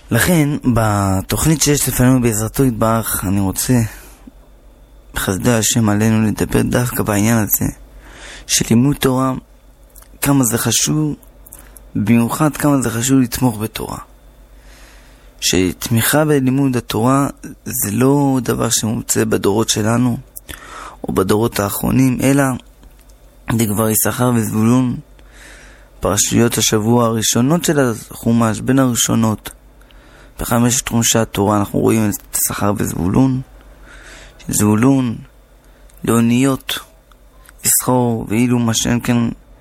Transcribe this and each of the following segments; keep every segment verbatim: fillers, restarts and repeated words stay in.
לכן, בתוכנית שיש לפנינו בעזרתו יתברך, אני רוצה, בחסדי השם עלינו, לדבר דווקא בעניין הזה, של לימוד תורה, כמה זה חשוב, במיוחד כמה זה חשוב לתמוך בתורה. שתמיכה בלימוד התורה זה לא דבר שמוצא בדורות שלנו, או בדורות האחרונים, אלא זה כבר יששכר וזבולון, פרשיות השבוע הראשונות של החומש, בין הראשונות. בחמשת חומשי התורה אנחנו רואים את יששכר וזבולון, זבולון לאוניות, יששכר ואילו מה שאין כן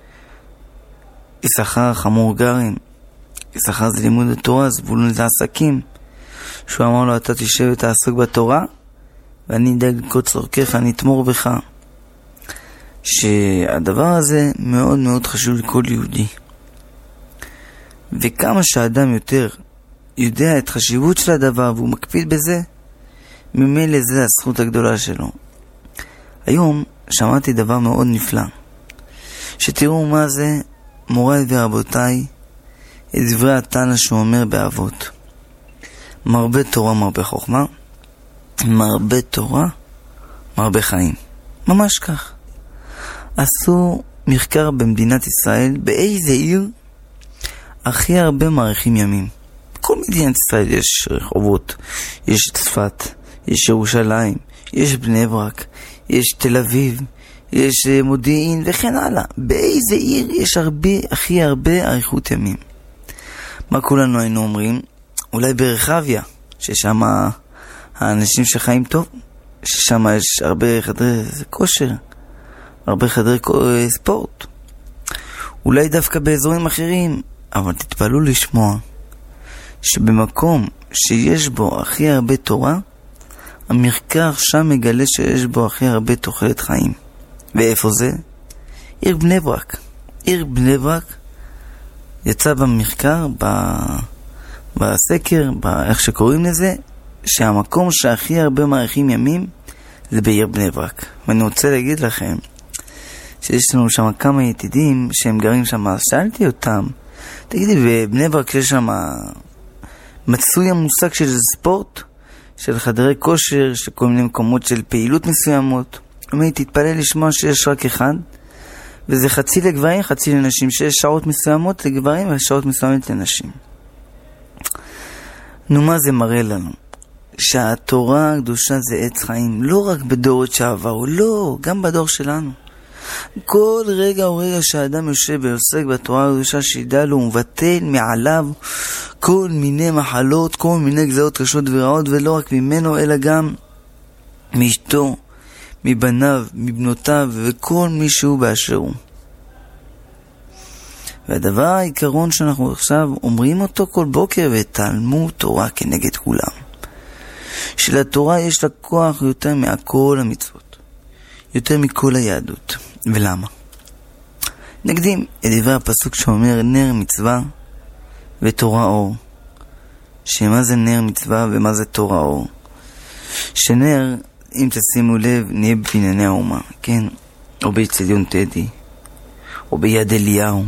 יששכר חמור גרם. יששכר זה לימוד התורה, זבולון זה עסקים. שהוא אמר לו, אתה תשב ותעסוק בתורה, ואני אדאג לכל צורכך, אני אתמור בך. שהדבר הזה מאוד מאוד חשוב לכל יהודי. וכמה שהאדם יותר יודע את חשיבות של הדבר, והוא מקפיד בזה, ממילא זה הזכות הגדולה שלו. היום שמעתי דבר מאוד נפלא. שתראו מה זה, מוריי ורבותיי, את דברי התנא שהוא אומר באבות. מרבה תורה מרבה חוכמה, מרבה תורה מרבה חיים. ממש כך. עשו מחקר במדינת ישראל באיזה עיר הכי הרבה מאריכים ימים. בכל מדינת ישראל יש רחובות, יש צפת, יש ירושלים, יש בני ברק, יש תל אביב, יש מודיעין וכן הלאה. באיזה עיר יש הרבה, הכי הרבה אריכות ימים? מה כולנו היינו אומרים? אולי ברחביה, ששם האנשים שחיים טוב, ששם יש הרבה חדרי כושר, הרבה חדרי ספורט. אולי דווקא באזורים אחרים, אבל תתפלאו לשמוע שבמקום שיש בו הכי הרבה תורה, המחקר שם מגלה שיש בו הכי הרבה תוחלת חיים. ואיפה זה? עיר בני ברק. עיר בני ברק יצא במחקר, בסקר, איך שקוראים לזה, שהמקום שהכי הרבה מאריכים ימים זה בעיר בני ברק. ואני רוצה להגיד לכם שיש לנו שם כמה יתידים שהם גרים שם. שאלתי אותם, תגידי, בבני ברק יש שם מצוי המושג של ספורט, של חדרי כושר, של כל מיני מקומות של פעילות מסוימות? אומר, תתפלא לשמוע שיש רק אחד, וזה חצי לגברים, חצי לנשים, שיש שעות מסוימות לגברים ושעות מסוימות לנשים. נו, מה זה מראה לנו? שהתורה הקדושה זה עץ חיים, לא רק בדורות שעברו, לא, גם בדור שלנו. כל רגע או רגע שהאדם יושב ועוסק בתורה הקדושה, שידע לו ומבטל מעליו כל מיני מחלות, כל מיני גזרות קשות ורעות, ולא רק ממנו אלא גם מאשתו, מבניו, מבנותיו וכל מישהו באשר הוא. והדבר העיקרון שאנחנו עכשיו אומרים אותו כל בוקר, ותלמוד תורה כנגד כולם. שלתורה יש לה כוח יותר מכל המצוות, יותר מכל היהדות. ולמה? נקדים את דברי הפסוק שאומר נר מצווה ותורה אור. שמה זה נר מצווה ומה זה תורה אור? שנר, אם תשימו לב, נהיה בבנייני האומה, כן? או באצטדיון טדי, או ביד אליהו.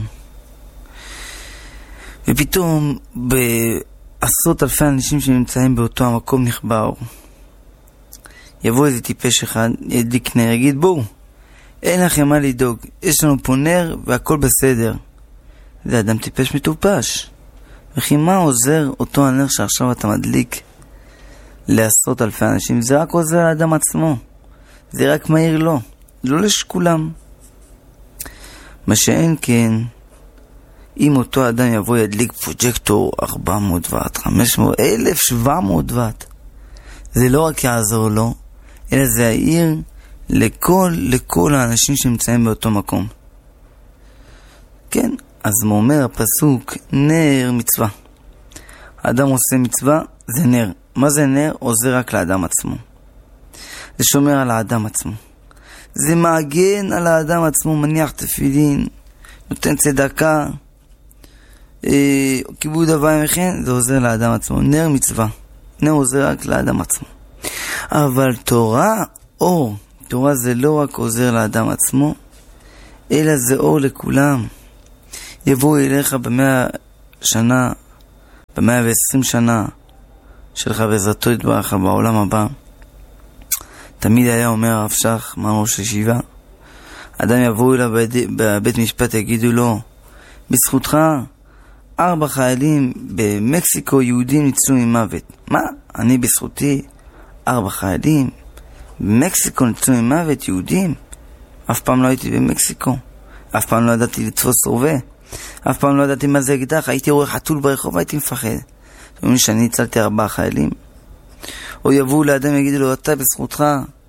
ופתאום בעשרות אלפי אנשים שנמצאים באותו המקום נכבה אור. יבוא איזה טיפש אחד, ידליק נר, יגיד, בואו, אין לכם מה לדאוג, יש לנו פה נר והכל בסדר. זה אדם טיפש מטופש. וכי מה עוזר אותו הנר שעכשיו אתה מדליק לעשרות אלפי אנשים? זה רק עוזר לאדם עצמו, זה רק מהיר לו, לא לשכולם. מה שאין כן, אם אותו אדם יבוא ידליק פרוג'קטור ארבע מאות וואט, חמש מאות, אלף שבע מאות וואט, זה לא רק יעזור לו, אלא זה יעיר לכל, לכל האנשים שנמצאים באותו מקום. כן, אז הוא אומר הפסוק, נר מצווה. האדם עושה מצווה, זה נר. מה זה נר? עוזר רק לאדם עצמו. זה שומר על האדם עצמו. זה מעגן על האדם עצמו, מניח תפילין, נותן צדקה, אה, כיבוד אביים וכן, זה עוזר לאדם עצמו. נר מצווה. נר עוזר רק לאדם עצמו. אבל תורה, אור. תורה זה לא רק עוזר לאדם עצמו, אלא זה אור לכולם. יבואו אליך במאה שנה במאה ועשרים שנה שלך בעזרתו יתברך בעולם הבא, תמיד היה אומר הרב שך, מה ראש הישיבה, אדם יבואו אליו בבית משפט, יגידו לו, בזכותך ארבע חיילים במקסיקו יהודים ניצלו ממוות. מה? אני בזכותי ארבע חיילים במקסיקו ניצלו ממוות יהודים? אף פעם לא הייתי במקסיקו, אף פעם לא ידעתי לתפוס רובה, אף פעם לא ידעתי מה זה אקדח, הייתי רואה חתול ברחוב, הייתי מפחד. זאת אומרת שאני הצלתי ארבעה חיילים. או יבואו לאדם ויגידו לו, אתה בזכותך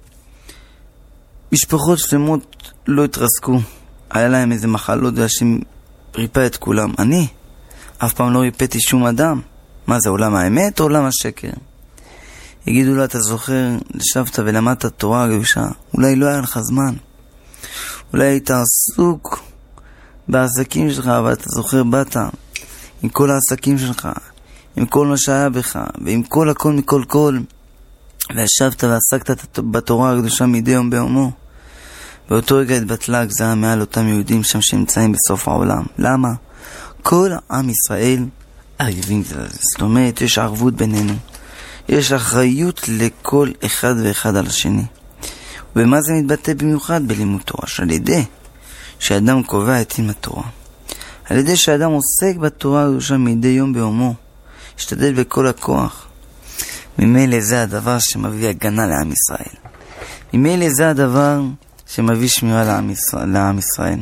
משפחות שלמות לא התרסקו, היה להם איזה מחלות והשם ריפא את כולם. אני אף פעם לא ריפאתי שום אדם. מה זה, עולם האמת או עולם השקר? יגידו לו, אתה זוכר, לשבת ולמדת תורה הקדושה, אולי לא היה לך זמן, אולי היית עסוק בעסקים שלך, אבל אתה זוכר, באת עם כל העסקים שלך, עם כל מה שהיה בך, ועם כל הכל מכל כל, וישבת ועסקת בתורה הקדושה מדי יום ביומו. באותו רגע התבטלה הגזרה מעל אותם יהודים שם שנמצאים בסוף העולם. למה? כל עם ישראל ערבים זה לזה. זאת אומרת, יש ערבות בינינו. יש אחריות לכל אחד ואחד על השני. ומה זה מתבטא במיוחד? בלימוד תורה. שעל ידי שאדם קובע את עם התורה, על ידי שאדם עוסק בתורה הקדושה מדי יום ביומו, השתדל בכל הכוח, ממילא זה הדבר שמביא הגנה לעם ישראל. ממילא זה הדבר שמביא שמירה לעם ישראל. לעם ישראל.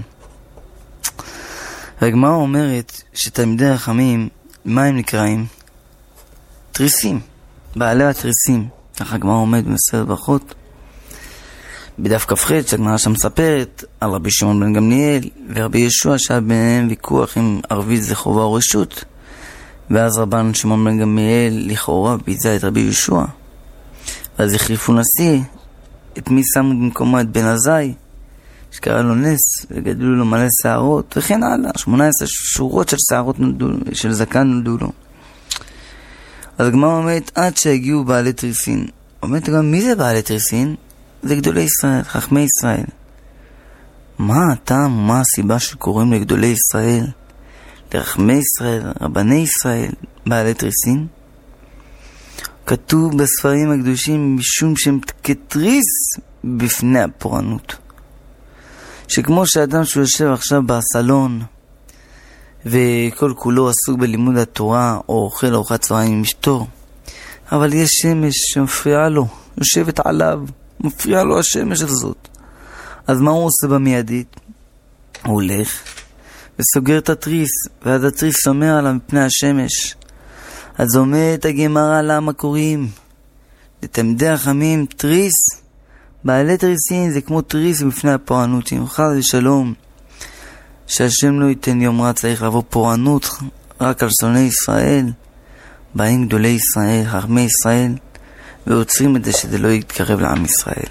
הגמרא אומרת שתלמידי החכמים, מה הם נקראים? תריסים, בעלי התריסים. כך הגמרא עומד במסכת ברכות בדף כ"ח, שהגמרא שם מספרת על רבי שמעון בן גמליאל ורבי ישוע, שהיה ביניהם ויכוח אם ערבית זה חובה או רשות, ואז רבן שמעון בן גמליאל לכאורה ביזה את רבי ישוע, ואז החליפו נשיא, את מי שמו במקומו? את בן עזאי, שקרא לו נס, וגדלו לו מלא שערות, וכן הלאה, שמונה עשרה שורות של שערות נולדו, של זקן נולדו לו. אז הגמרא אומרת, עד שהגיעו בעלי תריסין. אומרת גם, מי זה בעלי תריסין? זה גדולי ישראל, חכמי ישראל. מה הטעם, מה הסיבה שקוראים לגדולי ישראל, לחכמי ישראל, רבני ישראל, בעלי תריסין? כתוב בספרים הקדושים, משום שהם כתריס בפני הפורענות. שכמו שאדם שהוא יושב עכשיו בסלון וכל כולו עסוק בלימוד התורה או אוכל ארוחת צהריים עם אשתו, אבל יש שמש שמפריעה לו, יושבת עליו, מפריעה לו השמש הזאת, אז מה הוא עושה במיידית? הוא הולך וסוגר את התריס, ואז התריס שומר עליו מפני השמש. אז אומרת הגמרא, למה קוראים לתלמידי החכמים תריס? בעלי תריסין זה כמו תריס בפני הפורענות. אם חס ושלום שהשם לא ייתן יום רע צריך לבוא פורענות רק על שונאי ישראל, באים גדולי ישראל, חכמי ישראל, ועוצרים את זה שזה לא יתקרב לעם ישראל.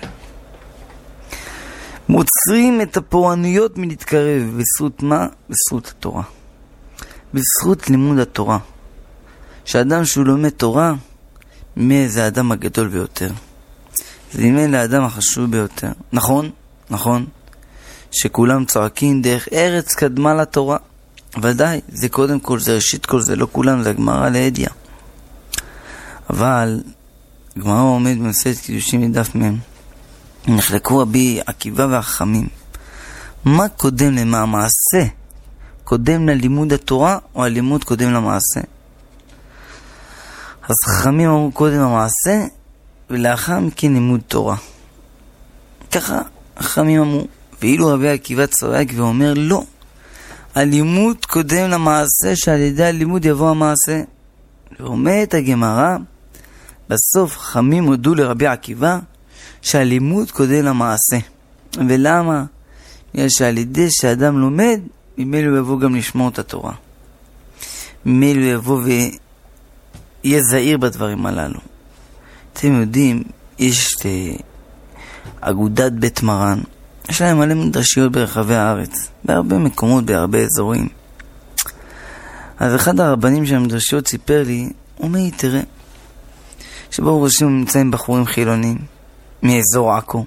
מוצרים את הפורענויות מלהתקרב. בזכות מה? בזכות התורה, בזכות לימוד התורה. שאדם שהוא לומד תורה, מי זה האדם הגדול ביותר, זה מי לאדם החשוב ביותר. נכון, נכון שכולם צועקים דרך ארץ קדמה לתורה, ודאי, זה קודם כל, זה ראשית כל, זה לא כולם, זה הגמרא להדיא. אבל הגמרא עומד במסכת קידושין מדף מ', נחלקו רבי עקיבא והחכמים, מה קודם למה? המעשה קודם ללימוד התורה או הלימוד קודם למעשה? אז חכמים אמרו קודם המעשה ולאחר מכן לימוד תורה. ככה חכמים אמרו. ואילו רבי עקיבא צועק ואומר לא, הלימוד קודם למעשה, שעל ידי הלימוד יבוא המעשה. ואומרת הגמרא, בסוף חכמים הודו לרבי עקיבא שהלימוד קודם למעשה. ולמה? בגלל שעל ידי שאדם לומד, ממילא הוא יבוא גם לשמוע את התורה, ממילא הוא יבוא ויהיה זהיר בדברים הללו. אתם יודעים, יש אגודת בית מרן, יש להם מלא מדרשיות ברחבי הארץ, בהרבה מקומות, בהרבה אזורים. אז אחד הרבנים של המדרשיות סיפר לי, הוא אומר, תראה, שבו ראשים נמצאים בחורים חילונים מאזור עכו,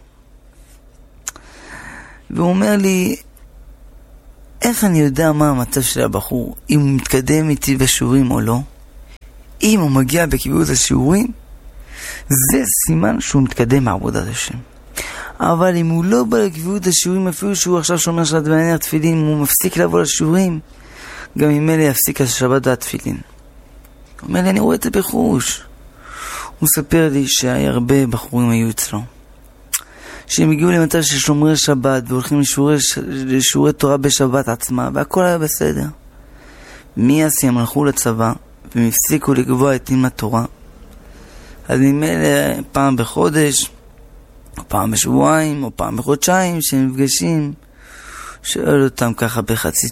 והוא אומר לי, איך אני יודע מה המצב של הבחור, אם הוא מתקדם איתי בשיעורים או לא? אם הוא מגיע בקביעות השיעורים, זה סימן שהוא מתקדם מעבודת השם. אבל אם הוא לא בא לקביעות השיעורים, אפילו שהוא עכשיו שומר שבת ומניח תפילין, הוא מפסיק לבוא לשיעורים, גם אם אלה יפסיק השבת והתפילין. הוא אומר לי, אני רואה את זה בחוש. הוא מספר לי שהרבה בחורים היו אצלו, שהם הגיעו למצב של שומרי שבת והולכים לשיעורי, לשיעורי תורה בשבת עצמה, והכל היה בסדר. מי עשי הם הלכו לצבא והם הפסיקו לקבוע את דין התורה. אז ממילא פעם בחודש, או פעם בשבועיים, או פעם בחודשיים, שהם מפגשים, שואל אותם ככה בחצי,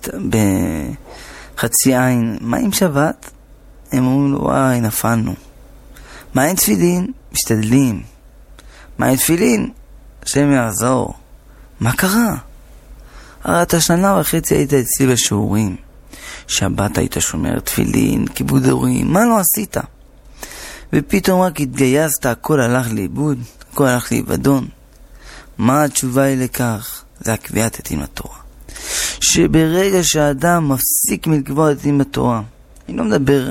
בחצי עין, מה עם שבת? הם אומרים לו, וואי, נפלנו. מה עם תפילין? משתדלים. מה עם תפילין? השם יעזור. מה קרה? הרי אתה שנה וחצי היית אצלי בשיעורים. שבת היית שומר תפילין, כיבוד הורים, מה לא עשית? ופתאום רק התגייסת, הכל הלך לאיבוד, הכל הלך לאיבדון. מה התשובה היא לכך? זה הקביעת את דין התורה. שברגע שהאדם מפסיק מלקבוע את דין התורה, אני לא מדבר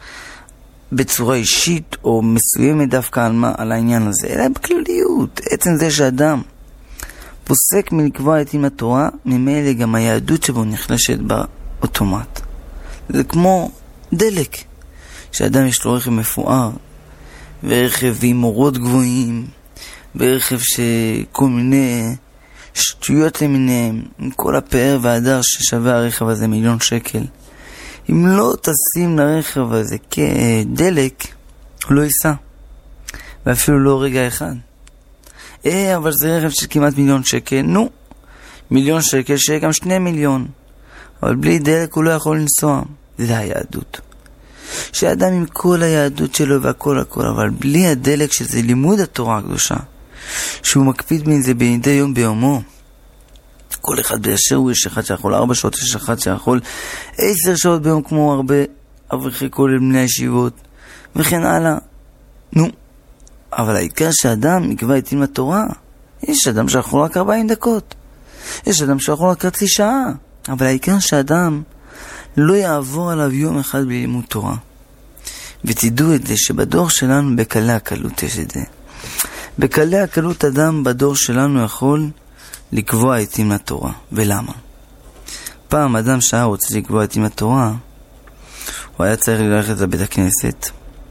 בצורה אישית או מסוימת דווקא על, מה, על העניין הזה, אלא בכלליות. עצם זה שאדם פוסק מלקבוע את דין התורה, ממילא גם היהדות שבו נחלשת באוטומט. זה כמו דלק. שאדם יש לו רכב מפואר, ורכב עם אורות גבוהים, ורכב שכל מיני שטויות למיניהם, עם כל הפאר והדר ששווה הרכב הזה מיליון שקל. אם לא תשים לרכב הזה כדלק, הוא לא ייסע. ואפילו לא רגע אחד. אה, אבל זה רכב של כמעט מיליון שקל. נו, מיליון שקל שיהיה גם שני מיליון. אבל בלי דלק הוא לא יכול לנסוע. זה היהדות. שאדם עם כל היהדות שלו והכל הכל, אבל בלי הדלק שזה לימוד התורה הקדושה, שהוא מקפיד מזה בידי יום ביומו. כל אחד באשר הוא, יש אחד שיכול ארבע שעות, יש אחד שיכול עשר שעות ביום, כמו הרבה אברכי כל בני הישיבות, וכן הלאה. נו, אבל העיקר שאדם יקבע את דין התורה. יש אדם שיכול רק ארבעים דקות, יש אדם שיכול רק חצי שעה, אבל העיקר שאדם לא יעבור עליו יום אחד בלי לימוד תורה. ותדעו את זה שבדור שלנו בקלי הקלות יש את זה. בקלי הקלות אדם בדור שלנו יכול לקבוע את דין התורה. ולמה? פעם אדם שהיה רוצה לקבוע את דין התורה, הוא היה צריך ללכת לבית הכנסת,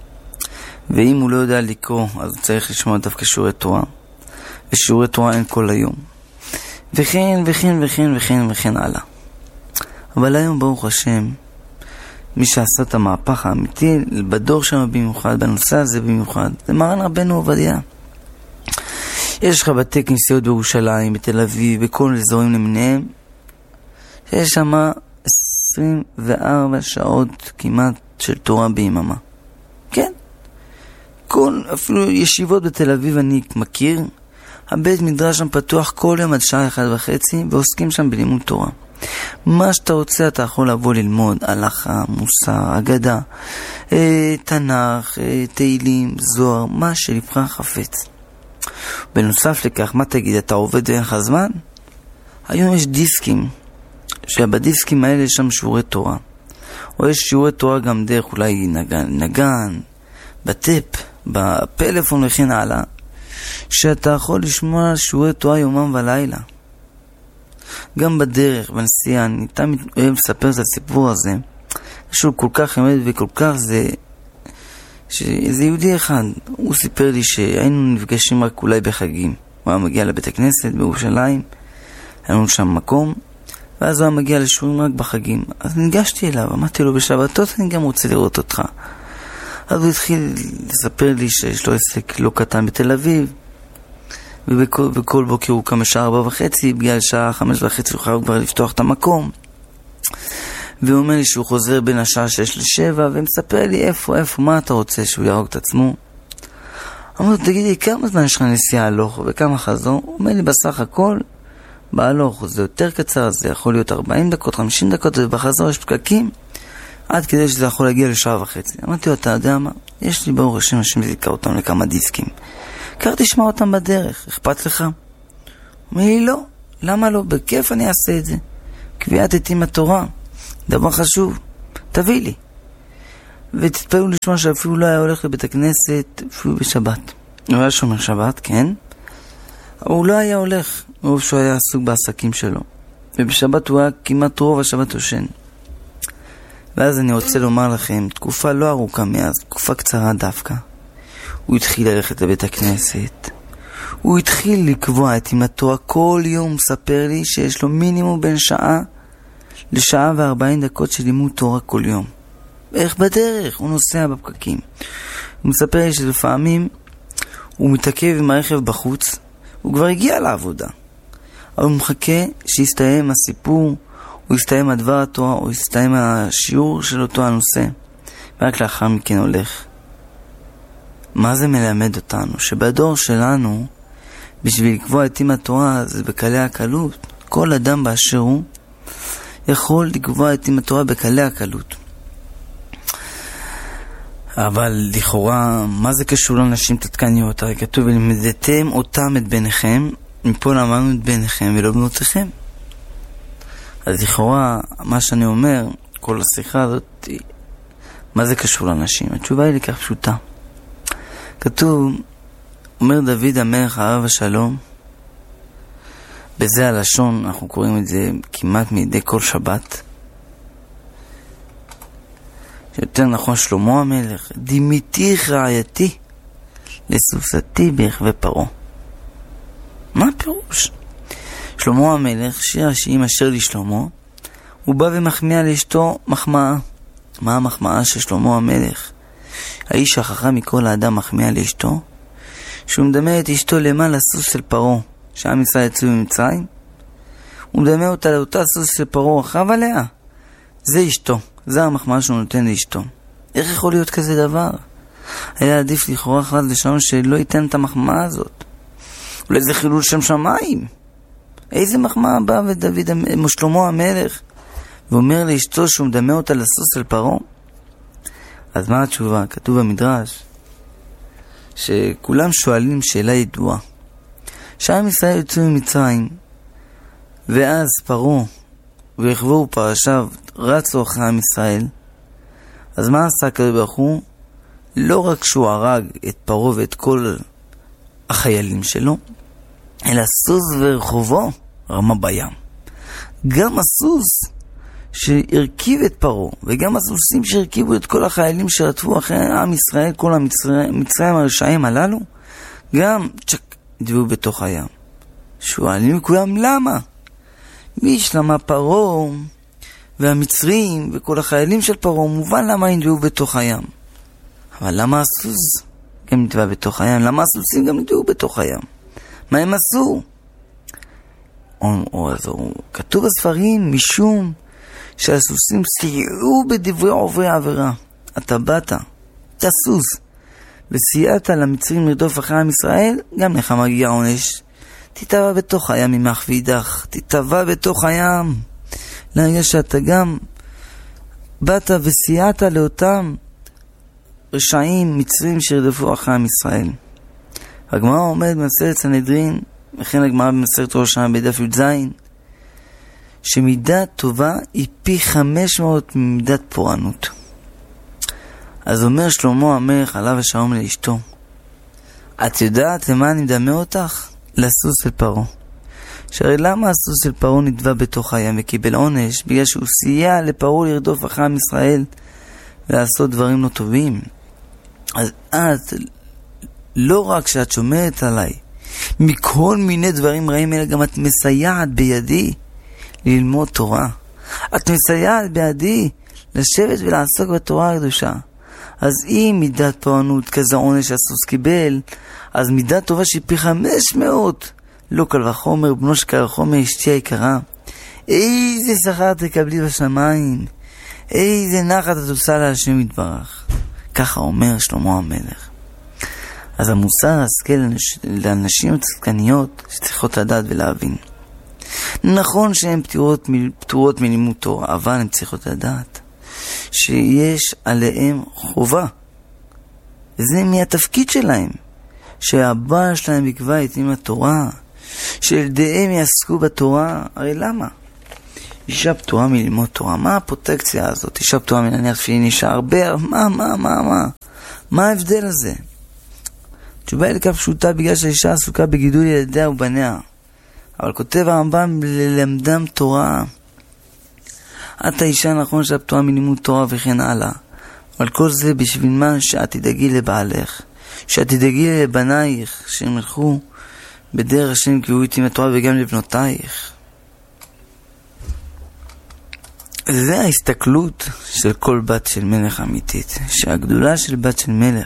ואם הוא לא יודע לקרוא, אז הוא צריך לשמוע דווקא שיעורי תורה, ושיעורי תורה אין כל היום, וכן וכן וכן וכן וכן הלאה. אבל היום ברוך השם, מי שעשה את המהפך האמיתי בדור שם במיוחד, בנושא הזה במיוחד, זה מרן רבנו עובדיה. יש לך בתי כנסיות בירושלים, בתל אביב, בכל אזורים למיניהם, שיש שם עשרים וארבע שעות כמעט של תורה ביממה. כן. כל, אפילו ישיבות בתל אביב אני מכיר, הבית מדרש שם פתוח כל יום עד שעה אחת וחצי, ועוסקים שם בלימוד תורה. מה שאתה רוצה אתה יכול לבוא ללמוד, הלכה, מוסר, אגדה, אה, תנ"ך, אה, תהילים, זוהר, מה שלבך חפץ. בנוסף לכך, מה תגיד, אתה עובד ואין לך זמן? היום יש דיסקים, שבדיסקים האלה יש שם שיעורי תורה, או יש שיעורי תורה גם דרך אולי נגן, נגן בטפ, בפלאפון וכן הלאה, שאתה יכול לשמוע שיעורי תורה יומם ולילה. גם בדרך, בנסיעה, אני תמיד אוהב לספר את הסיפור הזה, שהוא כל כך אמת וכל כך זה, שזה יהודי אחד, הוא סיפר לי שהיינו נפגשים רק אולי בחגים. הוא היה מגיע לבית הכנסת בירושלים, היינו שם מקום, ואז הוא היה מגיע לשיעורים רק בחגים. אז ניגשתי אליו, אמרתי לו, בשבתות אני גם רוצה לראות אותך. אז הוא התחיל לספר לי שיש לו עסק לא קטן בתל אביב, ובכל, בכל בוקר הוא קם שעה ארבע וחצי, בגלל שעה חמש וחצי הוא חייב כבר לפתוח את המקום. והוא אומר לי שהוא חוזר בין השעה שש לשבע, ומספר לי איפה, איפה, מה אתה רוצה שהוא ירוג את עצמו. אמר לו, תגיד לי, כמה זמן יש לך נסיעה הלוך וכמה חזור? הוא אומר לי, בסך הכל, בהלוך זה יותר קצר, זה יכול להיות ארבעים דקות, חמישים דקות, ובחזור יש פקקים, עד כדי שזה יכול להגיע לשעה וחצי. אמרתי לו, אתה יודע מה? יש לי ברוך השם, השם זיכה אותם לכמה דיסקים. קר תשמע אותם בדרך, אכפת לך? הוא אומר לי, לא. למה לא? בכיף אני אעשה את זה. קביעת את דין התורה. דבר חשוב. תביא לי. ותתפלאו לשמוע שאפילו לא היה הולך לבית הכנסת אפילו בשבת. הוא היה שומר שבת, כן, אבל הוא לא היה הולך, רוב שהוא היה עסוק בעסקים שלו, ובשבת הוא היה כמעט רוב השבת יושן. ואז אני רוצה לומר לכם, תקופה לא ארוכה מאז, תקופה קצרה דווקא, הוא התחיל ללכת לבית הכנסת, הוא התחיל לקבוע את אימתו, כל יום מספר לי שיש לו מינימום בין שעה לשעה וארבעים דקות של לימוד תורה כל יום. איך בדרך? הוא נוסע בפקקים. הוא מספר לי שלפעמים הוא מתעכב עם הרכב בחוץ, הוא כבר הגיע לעבודה, אבל הוא מחכה שיסתיים הסיפור, הוא יסתיים הדבר התורה, הוא יסתיים השיעור של אותו הנושא, ורק לאחר מכן הולך. מה זה מלמד אותנו? שבדור שלנו, בשביל לקבוע את אימא התורה, זה בקלי הקלות. כל אדם באשר הוא יכול לקבוע את אימא התורה בקלי הקלות. אבל לכאורה, מה זה קשור לאנשים תתקניות? הרי כתוב, ולמדתם אותם את בניכם, מפה למדנו את בניכם ולא בנותיכם. אז לכאורה, מה שאני אומר, כל השיחה הזאת, מה זה קשור לאנשים? התשובה היא לכך פשוטה. כתוב, אומר דוד המלך עליו השלום, בזה הלשון, אנחנו קוראים את זה כמעט מדי כל שבת, יותר נכון שלמה המלך, דימיתיך רעייתי לסוסתי בירכבי פרעה. מה הפירוש? שלמה המלך, שיר השירים אשר לשלמה, הוא בא ומחמיאה לאשתו מחמאה. מה המחמאה של שלמה המלך? האיש החכם מכל האדם מחמיאה לאשתו, שהוא מדמה את אשתו למעלה סוס של פרעה, שעם ישראל יצאו ממצרים, הוא מדמה אותה לאותה סוס של פרעה, רכב עליה. זה אשתו, זה המחמאה שהוא נותן לאשתו. איך יכול להיות כזה דבר? היה עדיף לכאורה חד ושלום שלא ייתן את המחמאה הזאת. אולי זה חילול שם שמיים. איזה מחמאה בא ודוד שלמה המלך ואומר לאשתו שהוא מדמה אותה לסוס של פרעה? אז מה התשובה? כתוב במדרש שכולם שואלים שאלה ידועה. שעם ישראל יצאו ממצרים, ואז פרעה ויחברו פרשיו רצו אחרי עם ישראל. אז מה עשה הקדוש ברוך הוא? לא רק שהוא הרג את פרעה ואת כל החיילים שלו, אלא סוס ורחובו רמה בים. גם הסוס שהרכיב את פרעה, וגם הסוסים שהרכיבו את כל החיילים שרדפו אחרי עם ישראל, כל המצרים הרשעים הללו, גם צ'ק, דבו בתוך הים. שואלים מכולם למה? מי שלמה פרעה והמצרים וכל החיילים של פרעה, מובן למה הם דבו בתוך הים. אבל למה הסוס גם נדבע בתוך הים? למה הסוסים גם נדבו בתוך הים? מה הם עשו? או, או, אז, או, כתוב בספרים משום שהסוסים סייעו בדברי עוברי עבירה. אתה באת, אתה סוס, וסייעת למצרים לרדוף אחרי עם ישראל, גם לך מגיע עונש. תטבע בתוך הים ממך וידך, תטבע בתוך הים, להגיע שאתה גם באת וסייעת לאותם רשעים מצרים שרדפו אחרי עם ישראל. הגמרא עומד במסכת סנהדרין, וכן הגמרא במסכת ראש השנה בדף י"ז, שמידה טובה היא פי חמש מאות ממידת פורענות. אז אומר שלמה המלך עליו השלום לאשתו, את יודעת למה אני מדמה אותך? לסוס של פרעה. שהרי למה הסוס של פרעה נדבע בתוך הים וקיבל עונש? בגלל שהוא סייע לפרעה לרדוף אחרי עם ישראל ולעשות דברים לא טובים. אז את, לא רק שאת שומרת עליי מכל מיני דברים רעים, אלא גם את מסייעת בידי ללמוד תורה. את מסייעת בידי לשבת ולעסוק בתורה הקדושה. אז אם מידת פורענות כזה עונש שהסוס קיבל, אז מידת טובה שהיא פי חמש מאות, לא קל וחומר, בנו שקל וחומר, אשתי היקרה. איזה שכר תקבלי בשמיים, איזה נחת את עושה להשם יתברך. ככה אומר שלמה המלך. אז המוסר השכל לאנשים צדקניות שצריכות לדעת ולהבין. נכון שהן פטורות, פטורות מלימוד תורה, אבל הן צריכות לדעת שיש עליהם חובה. זה מהתפקיד שלהם, שהבעל שלהם יקבע את עם התורה, שילדיהם יעסקו בתורה. הרי למה? אישה פטורה מללמוד תורה. מה הפרוטקציה הזאת? אישה פטורה מלהניח תפילין, אישה הרבה, מה, מה, מה, מה? מה ההבדל הזה? התשובה היא לכך פשוטה, בגלל שהאישה עסוקה בגידול ילדיה ובניה. אבל כותב הרמב"ם, ללמדם תורה. את האישה נכון שאת פטורה מלימוד תורה וכן הלאה. אבל כל זה בשביל מה? שאת תדאגי לבעלך, שאת תדאגי לבנייך, שהם ילכו בדרך השם כי הוא איתי התורה, וגם לבנותייך. זה ההסתכלות של כל בת של מלך אמיתית, שהגדולה של בת של מלך,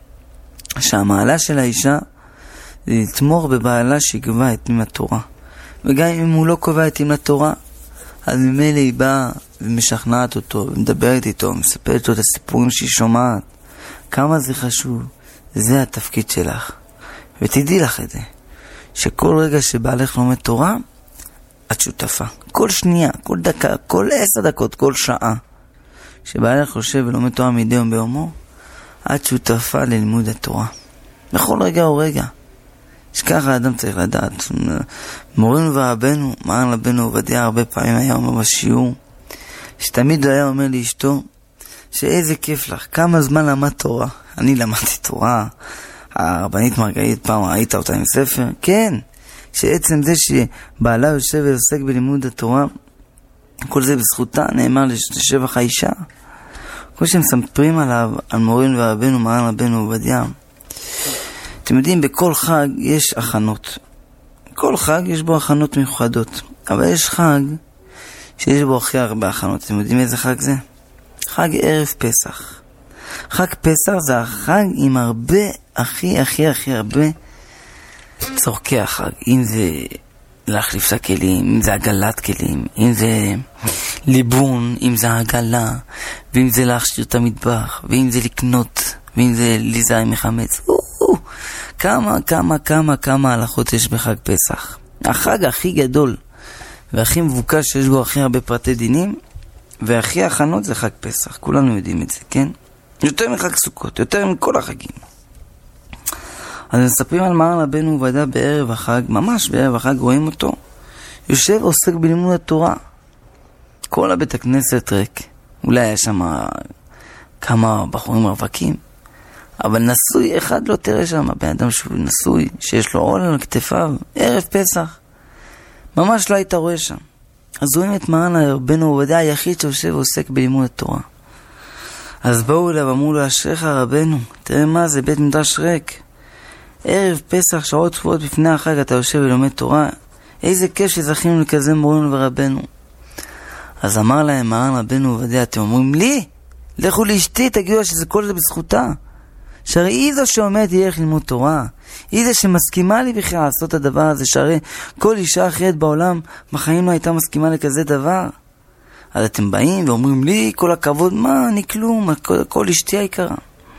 שהמעלה של האישה זה לתמוך בבעלה שיקבע את ים התורה. וגם אם הוא לא קובע את ים התורה, אז ממילא היא באה ומשכנעת אותו, ומדברת איתו, מספרת לו את הסיפורים שהיא שומעת. כמה זה חשוב, זה התפקיד שלך. ותדעי לך את זה, שכל רגע שבעלך לומד תורה, את שותפה. כל שנייה, כל דקה, כל עשר דקות, כל שעה, שבעלך חושב ולומד תורה מדי יום ביומו, את שותפה ללימוד התורה. בכל רגע או רגע. שככה האדם צריך לדעת. מורינו ורבנו, מרן רבנו עובדיה, הרבה פעמים היה אומר בשיעור, שתמיד היה אומר לאשתו, שאיזה כיף לך, כמה זמן למד תורה. אני למדתי תורה, הרבנית מרגלית פעם ראית אותה עם ספר? כן, שעצם זה שבעלה יושב ועוסק בלימוד התורה, כל זה בזכותה נאמר לשבח האישה. כל שמספרים עליו, על מורינו ורבנו, מרן רבנו עובדיה, אתם יודעים, בכל חג יש הכנות. כל חג יש בו הכנות מיוחדות. אבל יש חג שיש בו הכי הרבה הכנות. אתם יודעים איזה חג זה? חג ערב פסח. חג פסח זה החג עם הרבה, הכי, הכי, הכי הרבה צורכי החג. אם זה להחליף את הכלים, אם זה עגלת כלים, אם זה ליבון, אם זה עגלה, ואם זה להכשיר את המטבח, ואם זה לקנות, ואם זה ליזהר מחמץ. כמה, כמה, כמה, כמה הלכות יש בחג פסח. החג הכי גדול והכי מבוקש שיש בו הכי הרבה פרטי דינים והכי הכנות זה חג פסח. כולנו יודעים את זה, כן? יותר מחג סוכות, יותר מכל החגים. אז מספרים על מרן רבנו עובדיה בערב החג, ממש בערב החג רואים אותו, יושב עוסק בלימוד התורה. כל הבית הכנסת ריק. אולי היה שם כמה בחורים רווקים, אבל נשוי אחד לא תראה שם, בן אדם שהוא נשוי, שיש לו עול על כתפיו, ערב פסח. ממש לא היית רואה שם. אז רואים את מרן רבנו עובדיה היחיד שיושב ועוסק בלימוד התורה. אז באו אליו, אמרו לו, אשריך רבנו, תראה מה זה, בית מדרש ריק. ערב פסח, שעות שבועות לפני החג, אתה יושב ולומד תורה. איזה כיף שזכינו לכזה מורינו ורבנו. אז אמר להם מרן רבנו עובדיה, אתם אומרים לי, לכו לאשתי, תגידו שזה כל זה בזכותה. שהרי היא זו שעומדת ילך ללמוד תורה, היא זו שמסכימה לי בכלל לעשות את הדבר הזה, שהרי כל אישה אחרת בעולם בחיים לא הייתה מסכימה לכזה דבר. אז אתם באים ואומרים לי, כל הכבוד, מה, אני כלום, כל, כל אשתי היקרה.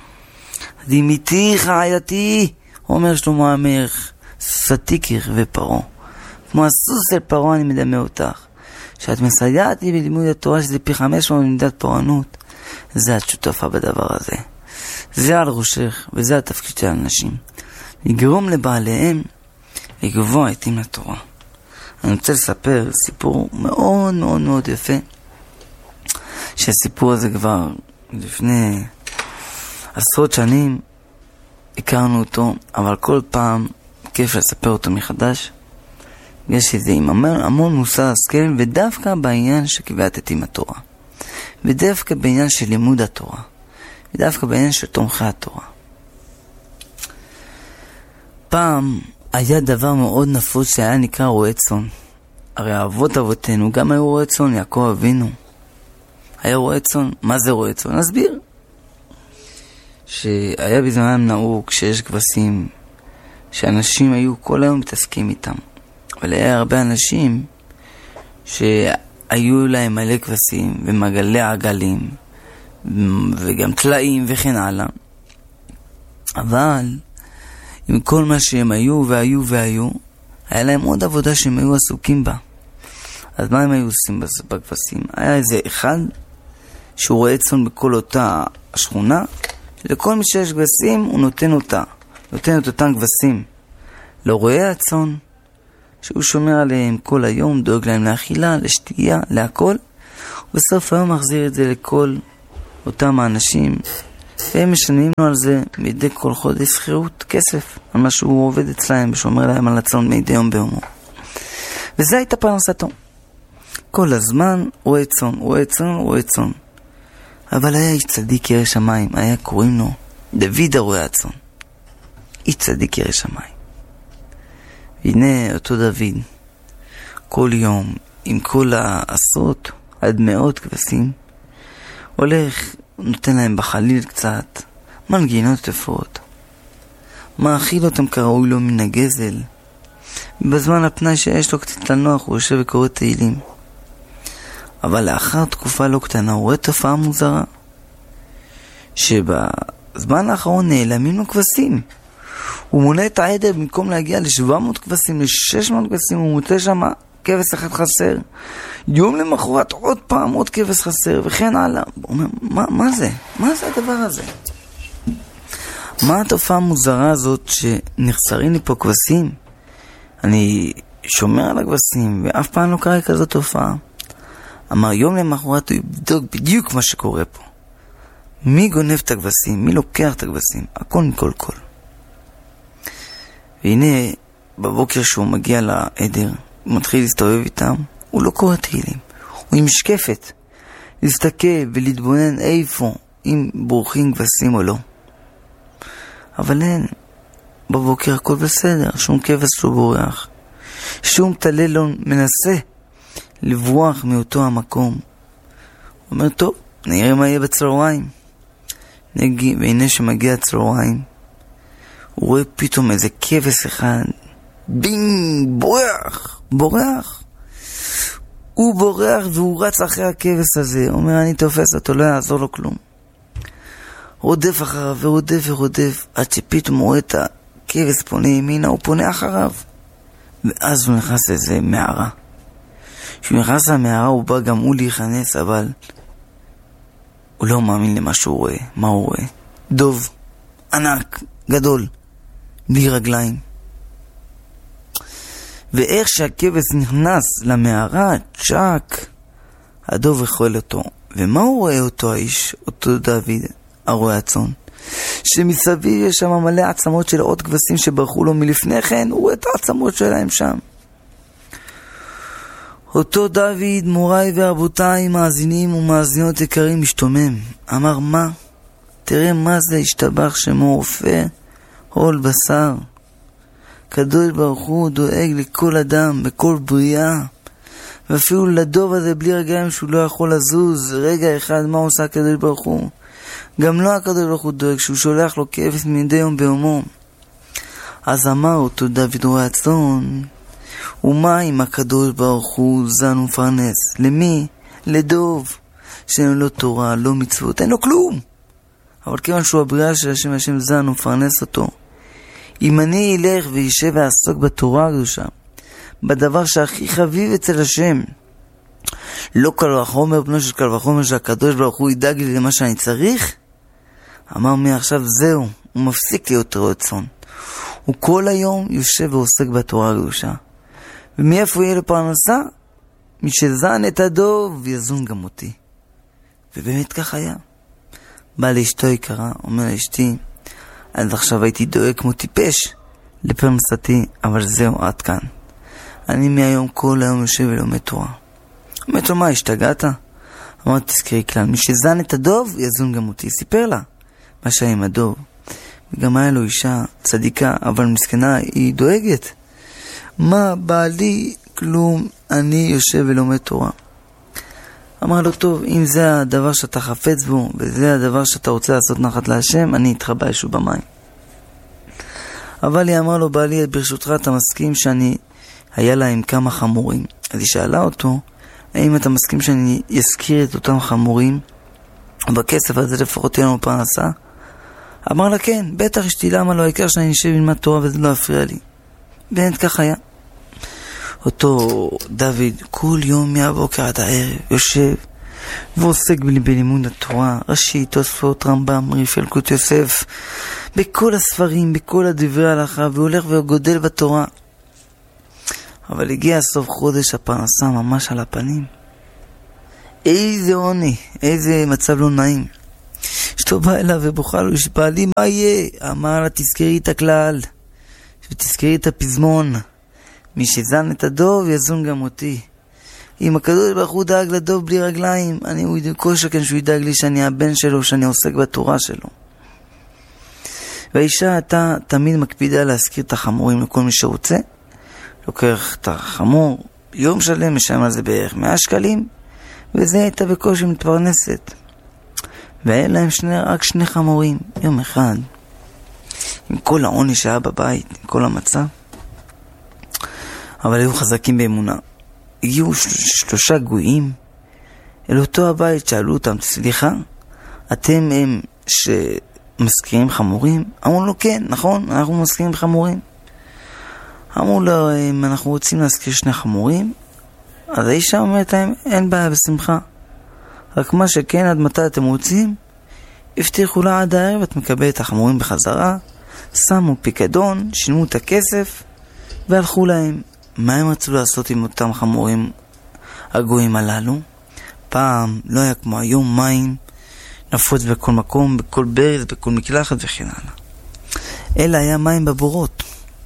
דימיתי חייתי, אומר שלמה המלך, סתיקך ופרו. כמו הסוס אל פרו אני מדמה אותך. שאת מסייעת לי בלימוד התורה, שזה פי חמש מאות מידת פורענות, זה את שותפה בדבר הזה. זה על ראשך, וזה התפקיד של האנשים. לגרום לבעליהם לקבוע את ים התורה. אני רוצה לספר סיפור מאוד מאוד מאוד יפה, שהסיפור הזה כבר לפני עשרות שנים הכרנו אותו, אבל כל פעם כיף לספר אותו מחדש. יש איזה עם המון מוסר השכל, ודווקא בעניין שקביעת את ים התורה, ודווקא בעניין של לימוד התורה, ודווקא בעניין של תומכי התורה. פעם היה דבר מאוד נפוץ שהיה נקרא רועה צאן. הרי אבות אבותינו גם היו רועה צאן, יעקב אבינו היה רועה צאן. מה זה רועה צאן? נסביר. שהיה בזמנם נהוג שיש כבשים שאנשים היו כל היום מתעסקים איתם, אבל היה הרבה אנשים שהיו להם מלא כבשים ומגלי עגלים וגם תלאים וכן הלאה, אבל עם כל מה שהם היו והיו והיו, היה להם עוד עבודה שהם היו עסוקים בה. אז מה הם היו עושים בכבשים? היה איזה אחד שהוא רואה צאן בכל אותה השכונה, לכל מי שיש כבשים הוא נותן אותה, נותן את אותן כבשים. לא רואה הצאן שהוא שומר עליהם כל היום, דואג להם לאכילה, לשתייה, להכל, ובסוף היום מחזיר את זה לכל אותם האנשים, והם משלמים לו על זה מדי כל חודש שכירות, כסף, על מה שהוא עובד אצלהם ושומר להם על הצאן מדי יום ביומו. וזה הייתה פרנסתו. כל הזמן רואה צאן, רואה צאן, רואה צאן. אבל היה איש צדיק ירא שמיים, היה קוראים לו דוד הרועה הצאן. איש צדיק ירא שמיים. והנה אותו דוד, כל יום, עם כל העשרות עד מאות כבשים, הולך, נותן להם בחליל קצת, מנגינות תפות, מאכיל אותם כראוי לו מן הגזל, ובזמן הפנאי שיש לו קצת לנוח הוא יושב וקורא תהילים. אבל לאחר תקופה לא קטנה הוא רואה תופעה מוזרה, שבזמן האחרון נעלמים לו כבשים. הוא מונה את העדר, במקום להגיע ל-שבע מאות כבשים, ל-שש מאות כבשים, הוא מוצא שם כבש אחד חסר. יום למחרת עוד פעם עוד כבש חסר, וכן הלאה. הוא אומר, מה, מה זה? מה זה הדבר הזה? מה התופעה המוזרה הזאת שנחסרים לי פה כבשים? אני שומר על הכבשים, ואף פעם לא קרה כזאת תופעה. אמר, יום למחרת הוא יבדוק בדיוק מה שקורה פה. מי גונב את הכבשים? מי לוקח את הכבשים? הכל מכל כל. והנה, בבוקר שהוא מגיע לעדר, הוא מתחיל להסתובב איתם, הוא לא קורא תהילים. הוא עם משקפת, להסתכל ולהתבונן איפה, אם בורחים כבשים או לא. אבל אין, בבוקר הכל בסדר, שום כבש לא בורח. שום תלל לא מנסה לברוח מאותו המקום. הוא אומר, טוב, נראה מה יהיה בצהריים. נגיע, והנה שמגיע הצהריים, הוא רואה פתאום איזה כבש אחד, בינג, בורח, בורח. הוא בורח והוא רץ אחרי הכבש הזה. הוא אומר, אני תופס אותו, לא יעזור לו כלום. רודף אחריו ורודף ורודף, עד שפתאום הוא רואה את הכבש פונה ימינה, הוא פונה אחריו. ואז הוא נכנס לאיזה מערה. כשהוא נכנס למערה הוא בא גם הוא להיכנס, אבל הוא לא מאמין למה שהוא רואה. מה הוא רואה? דוב, ענק, גדול, בלי רגליים. ואיך שהכבש נכנס למערה, צ'ק, הדוב אוכל אותו. ומה הוא רואה אותו האיש, אותו דוד, הרועה הצאן? שמסביב יש שם מלא עצמות של עוד כבשים שברחו לו מלפני כן, הוא רואה את העצמות שלהם שם. אותו דוד, מוריי ורבותיי, מאזינים ומאזינות יקרים, משתומם. אמר, מה? תראה מה זה, השתבח שמו רופא, הול בשר. קדוש ברוך הוא דואג לכל אדם, בכל בריאה. ואפילו לדוב הזה בלי רגעים שהוא לא יכול לזוז, רגע אחד, מה עושה הקדוש ברוך הוא? גם לא הקדוש ברוך הוא דואג, שהוא שולח לו כבש מדי יום ביומו. אז אמר אותו דוד רועה הצאן, ומה אם הקדוש ברוך הוא זן ומפרנס? למי? לדוב, שאין לו תורה, לא מצוות, אין לו כלום. אבל כיוון שהוא הבריאה של השם, השם זן ומפרנס אותו. אם אני אלך וישב ועסוק בתורה הקדושה, בדבר שהכי חביב אצל השם, לא קל וחומר, בנו של קל וחומר, שהקדוש ברוך הוא ידאג לי למה שאני צריך, אמר מעכשיו זהו, הוא מפסיק להיות רועה צאן. הוא כל היום יושב ועוסק בתורה הקדושה. ומאיפה יהיה לו פרנסה? מי שזן את הדוב יזון גם אותי. ובאמת כך היה. בא לאשתו יקרה, אומר לאשתי, עד עכשיו הייתי דואג כמו טיפש לפרנסתי, אבל זהו, עד כאן. אני מהיום כל היום יושב ולומד תורה. אומרת לו, מה, השתגעת? אמרת, תזכרי כלל, מי שזן את הדוב יזון גם אותי. סיפר לה מה שהיה עם הדוב. וגם היה לו אישה צדיקה, אבל מסכנה, היא דואגת. מה, בעלי כלום, אני יושב ולומד תורה. אמר לו, טוב, אם זה הדבר שאתה חפץ בו, וזה הדבר שאתה רוצה לעשות נחת להשם, אני איתך באש ובמים. אבל היא אמר לו, בעלי, ברשותך אתה מסכים שאני, היה לה עם כמה חמורים. אז היא שאלה אותו, האם אתה מסכים שאני אזכיר את אותם חמורים, ובכסף הזה לפחות תהיה לנו פרנסה? אמר לה, כן, בטח אשתי, למה לא, העיקר שאני נשב ללמד תורה וזה לא יפריע לי. באמת כך היה. אותו דוד כל יום מהבוקר עד הערב יושב ועוסק בלימוד התורה, רש"י, תוספות, רמב"ם, ריף ילקוט יוסף, בכל הספרים, בכל הדברי ההלכה, והולך וגודל בתורה. אבל הגיע סוף חודש, הפרנסה ממש על הפנים. איזה עוני, איזה מצב לא נעים. אשתו בא אליו ובוכה לו, שבעלי מה יהיה? אמר לה, תזכרי את הכלל ותזכרי את הפזמון, מי שזן את הדוב יזון גם אותי. אם הקדוש ברוך הוא דאג לדוב בלי רגליים, אני הוא ידעו שכן שהוא ידאג לי שאני הבן שלו, שאני עוסק בתורה שלו. והאישה הייתה תמיד מקפידה להזכיר את החמורים לכל מי שרוצה. לוקח את החמור, יום שלם משלם על זה בערך מאה שקלים, וזה הייתה בקושי מתפרנסת. והיה להם שני, רק שני חמורים, יום אחד, עם כל העוני שהיה בבית, עם כל המצב. אבל היו חזקים באמונה. הגיעו של, שלושה גויים אל אותו הבית, שאלו אותם, סליחה, אתם הם שמזכירים חמורים? אמרו לו, כן, נכון, אנחנו מזכירים חמורים. אמרו לו, אם אנחנו רוצים להזכיר שני חמורים, אז האישה אומרת להם, אין בעיה, בשמחה. רק מה שכן, עד מתי אתם רוצים? הבטיחו לה עד הערב, את מקבלת את החמורים בחזרה, שמו פיקדון, שילמו את הכסף, והלכו להם. מה הם רצו לעשות עם אותם חמורים הגויים הללו? פעם לא היה כמו היום מים, נפוץ בכל מקום, בכל ברז, בכל מקלחת וכן הלאה. אלא היה מים בבורות.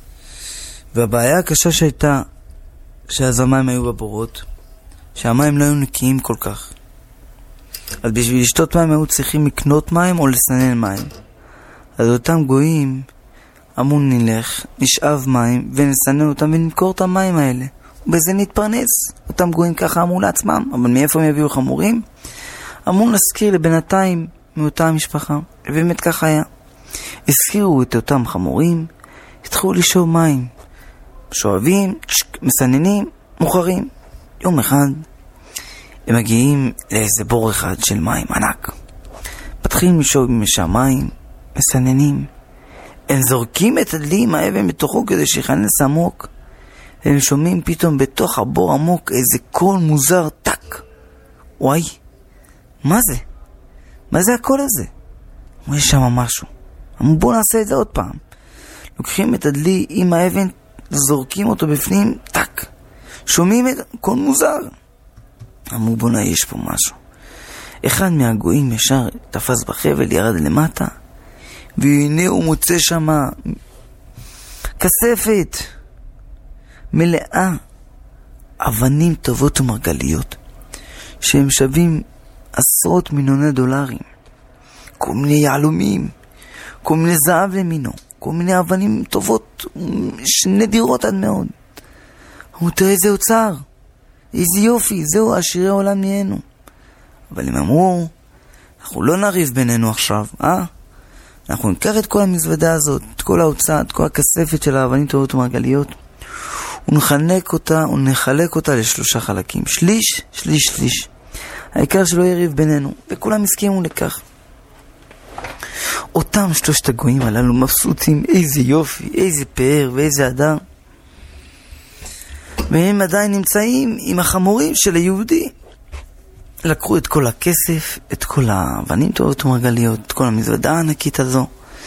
והבעיה הקשה שהייתה, שאז המים היו בבורות, שהמים לא היו נקיים כל כך. אז בשביל לשתות מים היו צריכים לקנות מים או לסנן מים. אז אותם גויים אמרו, נלך, נשאב מים ונסנן אותם ונמכור את המים האלה. ובזה נתפרנס. אותם גויים ככה אמרו לעצמם, אבל מאיפה הם יביאו חמורים? אמרו נזכיר לבינתיים מאותה המשפחה. ובאמת ככה היה. הזכירו את אותם חמורים, התחילו לשאוב מים. שואבים, מסננים, מוכרים. יום אחד הם מגיעים לאיזה בור אחד של מים ענק. פתחים לשאוב משם מים, מסננים. הם זורקים את הדלי עם האבן בתוכו כדי שיכנס עמוק. והם שומעים פתאום בתוך הבור עמוק איזה קול מוזר, טק. וואי, מה זה? מה זה הקול הזה? יש שם משהו. אמרו, בוא נעשה את זה עוד פעם. לוקחים את הדלי עם האבן, זורקים אותו בפנים, טק. שומעים את קול מוזר. אמרו, בוא נהיה, יש פה משהו. אחד מהגויים ישר תפס בחבל, ירד למטה, והנה הוא מוצא שם כספת מלאה אבנים טובות ומרגליות שהם שווים עשרות מיליוני דולרים, כל מיני יעלומים, כל מיני זהב למינו, כל מיני אבנים טובות נדירות עד מאוד. הוא תראה איזה אוצר, איזה יופי, זהו עשירי העולם נהיינו. אבל הם אמרו, אנחנו לא נריב בינינו עכשיו, אה? אנחנו ניקח את כל המזוודה הזאת, את כל ההוצאה, את כל הכספת של האבנים טובות ומרגליות, ונחלק אותה, ונחלק אותה לשלושה חלקים. שליש, שליש, שליש. העיקר שלא יריב בינינו, וכולם הסכימו לכך. אותם שלושת הגויים הללו מבסוטים, איזה יופי, איזה פאר ואיזה אדם. והם עדיין נמצאים עם החמורים של היהודי. לקחו את כל הכסף, את כל האבנים טובות ומרגליות, את כל המזוודה הענקית הזו.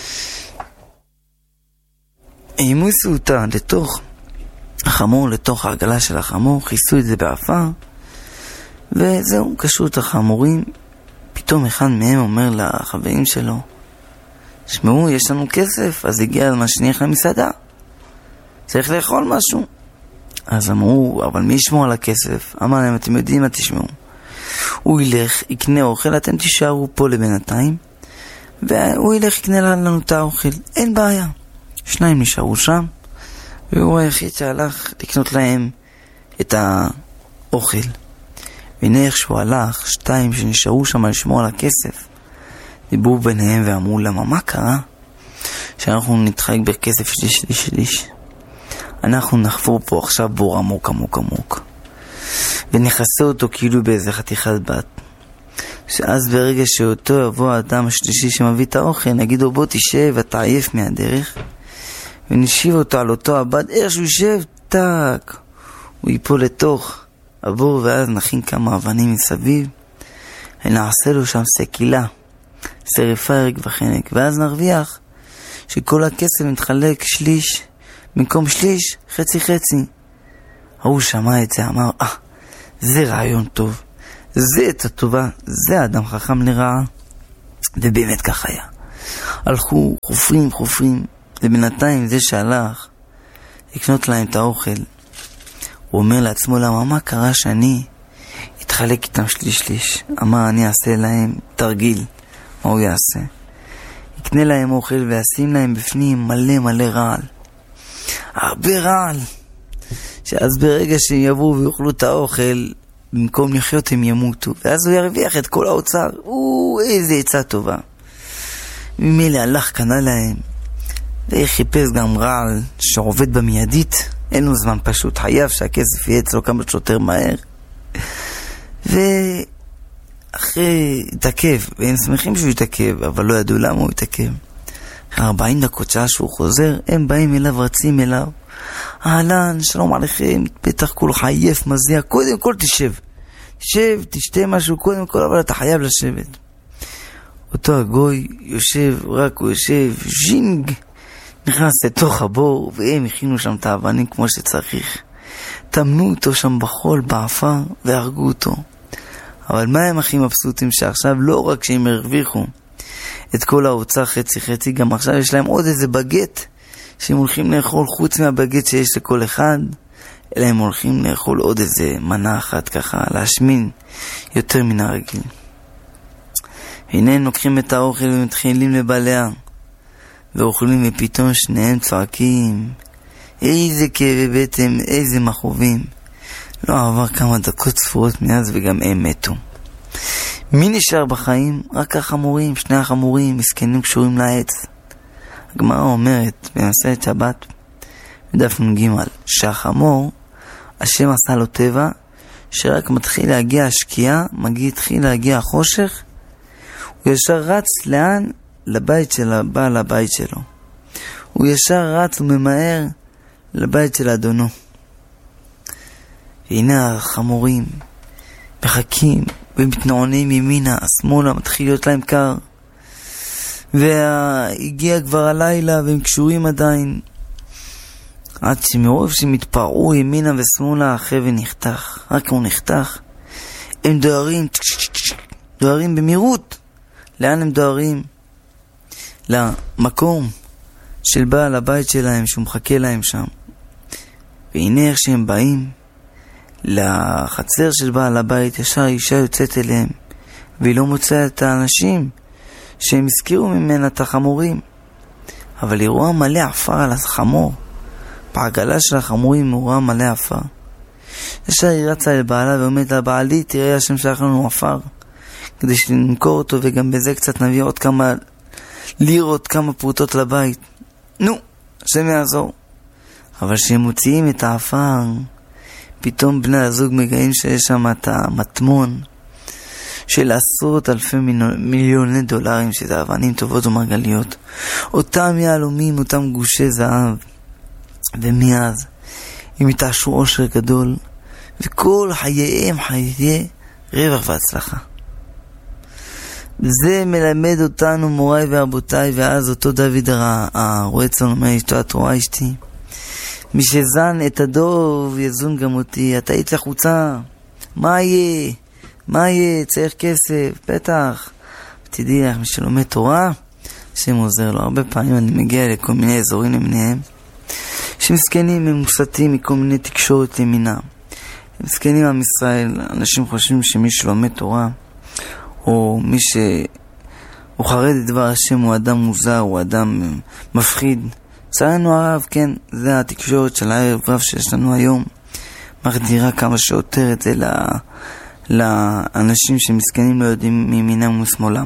העמיסו אותה לתוך החמור, לתוך העגלה של החמור, חיסו את זה באפר, וזהו, קשרו את החמורים. פתאום אחד מהם אומר לחברים שלו, שמעו, יש לנו כסף, אז הגיע הזמן שנלך למסעדה, צריך לאכול משהו. אז אמרו, אבל מי ישמור על הכסף? אמר להם, אתם יודעים מה תשמעו, הוא ילך, יקנה אוכל, אתם תישארו פה לבינתיים, והוא ילך, יקנה לנו את האוכל, אין בעיה. שניים נשארו שם, והוא היחיד שהלך לקנות להם את האוכל. והנה איך שהוא הלך, שתיים שנשארו שם לשמור על הכסף, דיברו ביניהם ואמרו למה, מה קרה? שאנחנו נתחלק בכסף שליש שליש שליש. אנחנו נחפור פה עכשיו בור עמוק עמוק עמוק, ונכסה אותו כאילו באיזה חתיכת בת. שאז ברגע שאותו יבוא האדם השלישי שמביא את האוכל, נגיד לו בוא תשב, אתה עייף מהדרך, ונשיב אותו על אותו הבד, איך שהוא ישב, טק, הוא ייפול לתוך הבור, ואז נכין כמה אבנים מסביב, ונעשה לו שם סקילה, שריפה הרג וחנק, ואז נרוויח שכל הכסף מתחלק שליש, במקום שליש, חצי חצי. הוא שמע את זה, אמר, אה, זה רעיון טוב, זה את הטובה, זה אדם חכם לרעה. ובאמת כך היה. הלכו חופרים חופרים, ובינתיים זה שהלך לקנות להם את האוכל, הוא אומר לעצמו, למה, מה קרה שאני התחלק איתם שליש שליש? אמר, אני אעשה להם תרגיל. מה הוא יעשה? יקנה להם אוכל וישים להם בפנים מלא מלא רעל, הרבה רעל, שאז ברגע שהם יבואו ויאכלו את האוכל, במקום לחיות הם ימותו, ואז הוא ירוויח את כל האוצר. הוא, איזה עצה טובה. ממילא הלך קנה להם, וחיפש גם רעל שעובד במיידית, אין לו זמן פשוט, חייב שהכסף יהיה אצלו כמה שיותר מהר. ואחרי התעכב, והם שמחים שהוא יתעכב, אבל לא ידעו למה הוא יתעכב. אחרי ארבעים דקות שעה שהוא חוזר, הם באים אליו, רצים אליו, אהלן, שלום עליכם, בטח כולך עייף, מזיע, קודם כל תשב, תשב, תשתה משהו, קודם כל, אבל אתה חייב לשבת. אותו הגוי יושב, רק הוא יושב, ז'ינג, נכנס לתוך הבור, והם הכינו שם את האבנים כמו שצריך. תמנו אותו שם בחול, באפר, והרגו אותו. אבל מה הם הכי מבסוטים? שעכשיו לא רק שהם הרוויחו את כל האוצר חצי חצי, גם עכשיו יש להם עוד איזה בגט שהם הולכים לאכול, חוץ מהבגט שיש לכל אחד, אלא הם הולכים לאכול עוד איזה מנה אחת ככה, להשמין יותר מן הרגיל. הנה הם לוקחים את האוכל ומתחילים לבלע, ואוכלים, ופתאום שניהם צועקים, איזה כאבי בטן, איזה מחובים. לא עבר כמה דקות ספורות מאז וגם הם מתו. מי נשאר בחיים? רק החמורים, שני החמורים, מסכנים קשורים לעץ. הגמרא אומרת במסכת שבת, בדף נ"ג, שהחמור, השם עשה לו טבע, שרק מתחיל להגיע השקיעה, מגיע, התחיל להגיע החושך, הוא ישר רץ לאן? לבית של הבעל הבית שלו. הוא ישר רץ וממהר לבית של אדונו. והנה החמורים מחכים ומתנעונים ימינה, השמאלה, מתחיל להיות להם קר, והגיע כבר הלילה והם קשורים עדיין, עד שמרוב שהם התפרעו ימינה ושמאלה, החבל נחתך. רק הוא נחתך, הם דוהרים דוהרים במהירות. לאן הם דוהרים? למקום של בעל הבית שלהם שהוא מחכה להם שם. והנה איך שהם באים לחצר של בעל הבית, ישר אישה יוצאת אליהם, והיא לא מוצאה את האנשים שהם הזכירו ממנה את החמורים, אבל היא רואה מלא עפר על החמור. בעגלה של החמורים היא רואה מלא עפר. ישר היא רצה אל בעלה ואומרת לה, בעלי, תראה, השם שלח לנו עפר, כדי שנמכור אותו, וגם בזה קצת נביא עוד כמה לירות, כמה פרוטות לבית. נו, השם יעזור. אבל כשהם מוציאים את העפר, פתאום בני הזוג מגעים שיש שם את המטמון של עשרות אלפי מיליוני דולרים, שזה אבנים טובות ומרגליות, אותם יהלומים, אותם גושי זהב. ומאז הם התעשרו עושר גדול, וכל חייהם חיי רווח והצלחה. זה מלמד אותנו, מוריי ורבותיי. ואז אותו דוד הרועה צאן אומר אשתו, את רואה אשתי, מי שזן את הדוב יזון גם אותי. אתה היית לחוצה, מה יהיה? מה יהיה? צריך כסף, בטח. תדעי לך, מי שלומד תורה, השם עוזר לו. הרבה פעמים אני מגיע לכל מיני אזורים למיניהם, שמסכנים ממוסתים מכל מיני תקשורת ימינה. מסכנים עם ישראל, אנשים חושבים שמי שלומד תורה, או מי שהוא חרד את דבר השם, הוא אדם מוזר, הוא אדם מפחיד. צערנו הרב, כן, זה התקשורת של הערב רב שיש לנו היום, מחדירה כמה שיותר את זה לאנשים שמסכנים לא יודעים מימינם ומשמאלם.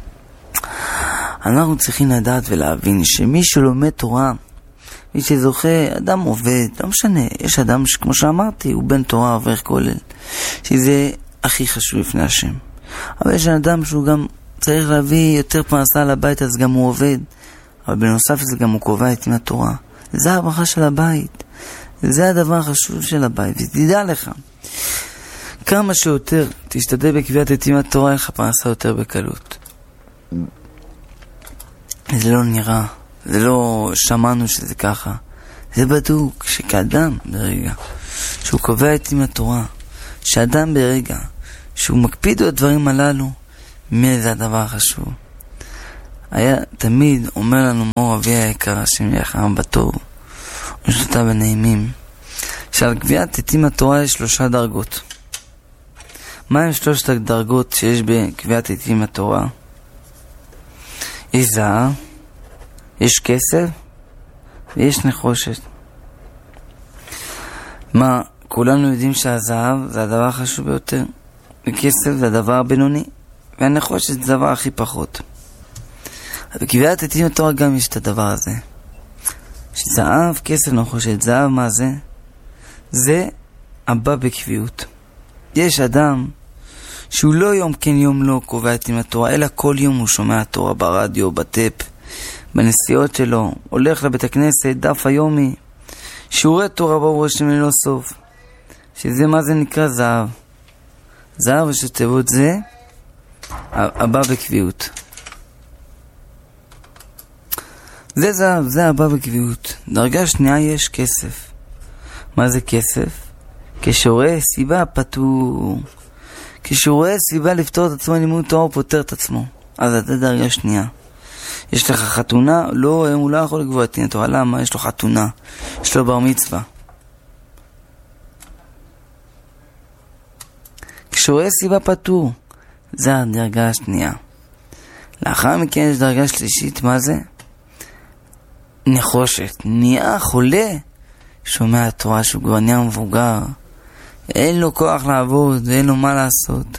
אנחנו צריכים לדעת ולהבין שמי שלומד תורה, מי שזוכה, אדם עובד, לא משנה, יש אדם שכמו שאמרתי, הוא בן תורה עובר כולל, שזה הכי חשוב לפני השם. אבל יש אדם שהוא גם צריך להביא יותר פרנסה לבית, אז גם הוא עובד, אבל בנוסף לזה גם הוא קובע את התורה. זה הברכה של הבית, זה הדבר החשוב של הבית. ותדע לך, כמה שיותר תשתדל בקביעת יתימת תורה, אין לך פרנסה יותר בקלות. זה לא נראה, זה לא שמענו שזה ככה, זה בדוק שכאדם ברגע שהוא קובע את עם התורה, שאדם ברגע שהוא מקפיד בדברים הללו, מי זה הדבר החשוב. היה תמיד אומר לנו מור אבי היקר, השם יחם בטוב ושלטה בנעימים, שעל קביעת עתים התורה יש שלושה דרגות. מה הם שלושת הדרגות שיש בקביעת עתים התורה? יש זהב, יש כסף ויש נחושת. מה, כולנו יודעים שהזהב זה הדבר החשוב ביותר, וכסף זה הדבר הבינוני, והנחושת זה הדבר הכי פחות. בקביעת עתים התורה גם יש את הדבר הזה. זהב, כסף, נחושת. זהב מה זה? זה הבא בקביעות. יש אדם שהוא לא יום כן יום לא קובע עתים התורה, אלא כל יום הוא שומע התורה ברדיו, בטפ, בנסיעות שלו, הולך לבית הכנסת, דף היומי, שיעורי תורה ברוך השם ללא סוף. שזה מה זה נקרא זהב. זהב ושתיבות זה הבא בקביעות. זה זהב, זה הבא בקביעות. דרגה שנייה יש כסף. מה זה כסף? כשהוא רואה סיבה פטור. כשהוא רואה סיבה לפתור את עצמו לימוד תורה, הוא פותר את עצמו. אז זה דרגה שנייה. יש לך חתונה, לא, הוא לא יכול לקבוע את התורה. למה? יש לו חתונה, יש לו בר מצווה. כשהוא רואה סיבה פטור, זה הדרגה השנייה. לאחר מכן יש דרגה שלישית, מה זה? נחושת. נהיה חולה, שומע התורה שהוא כבר נהיה מבוגר, אין לו כוח לעבוד, אין לו מה לעשות.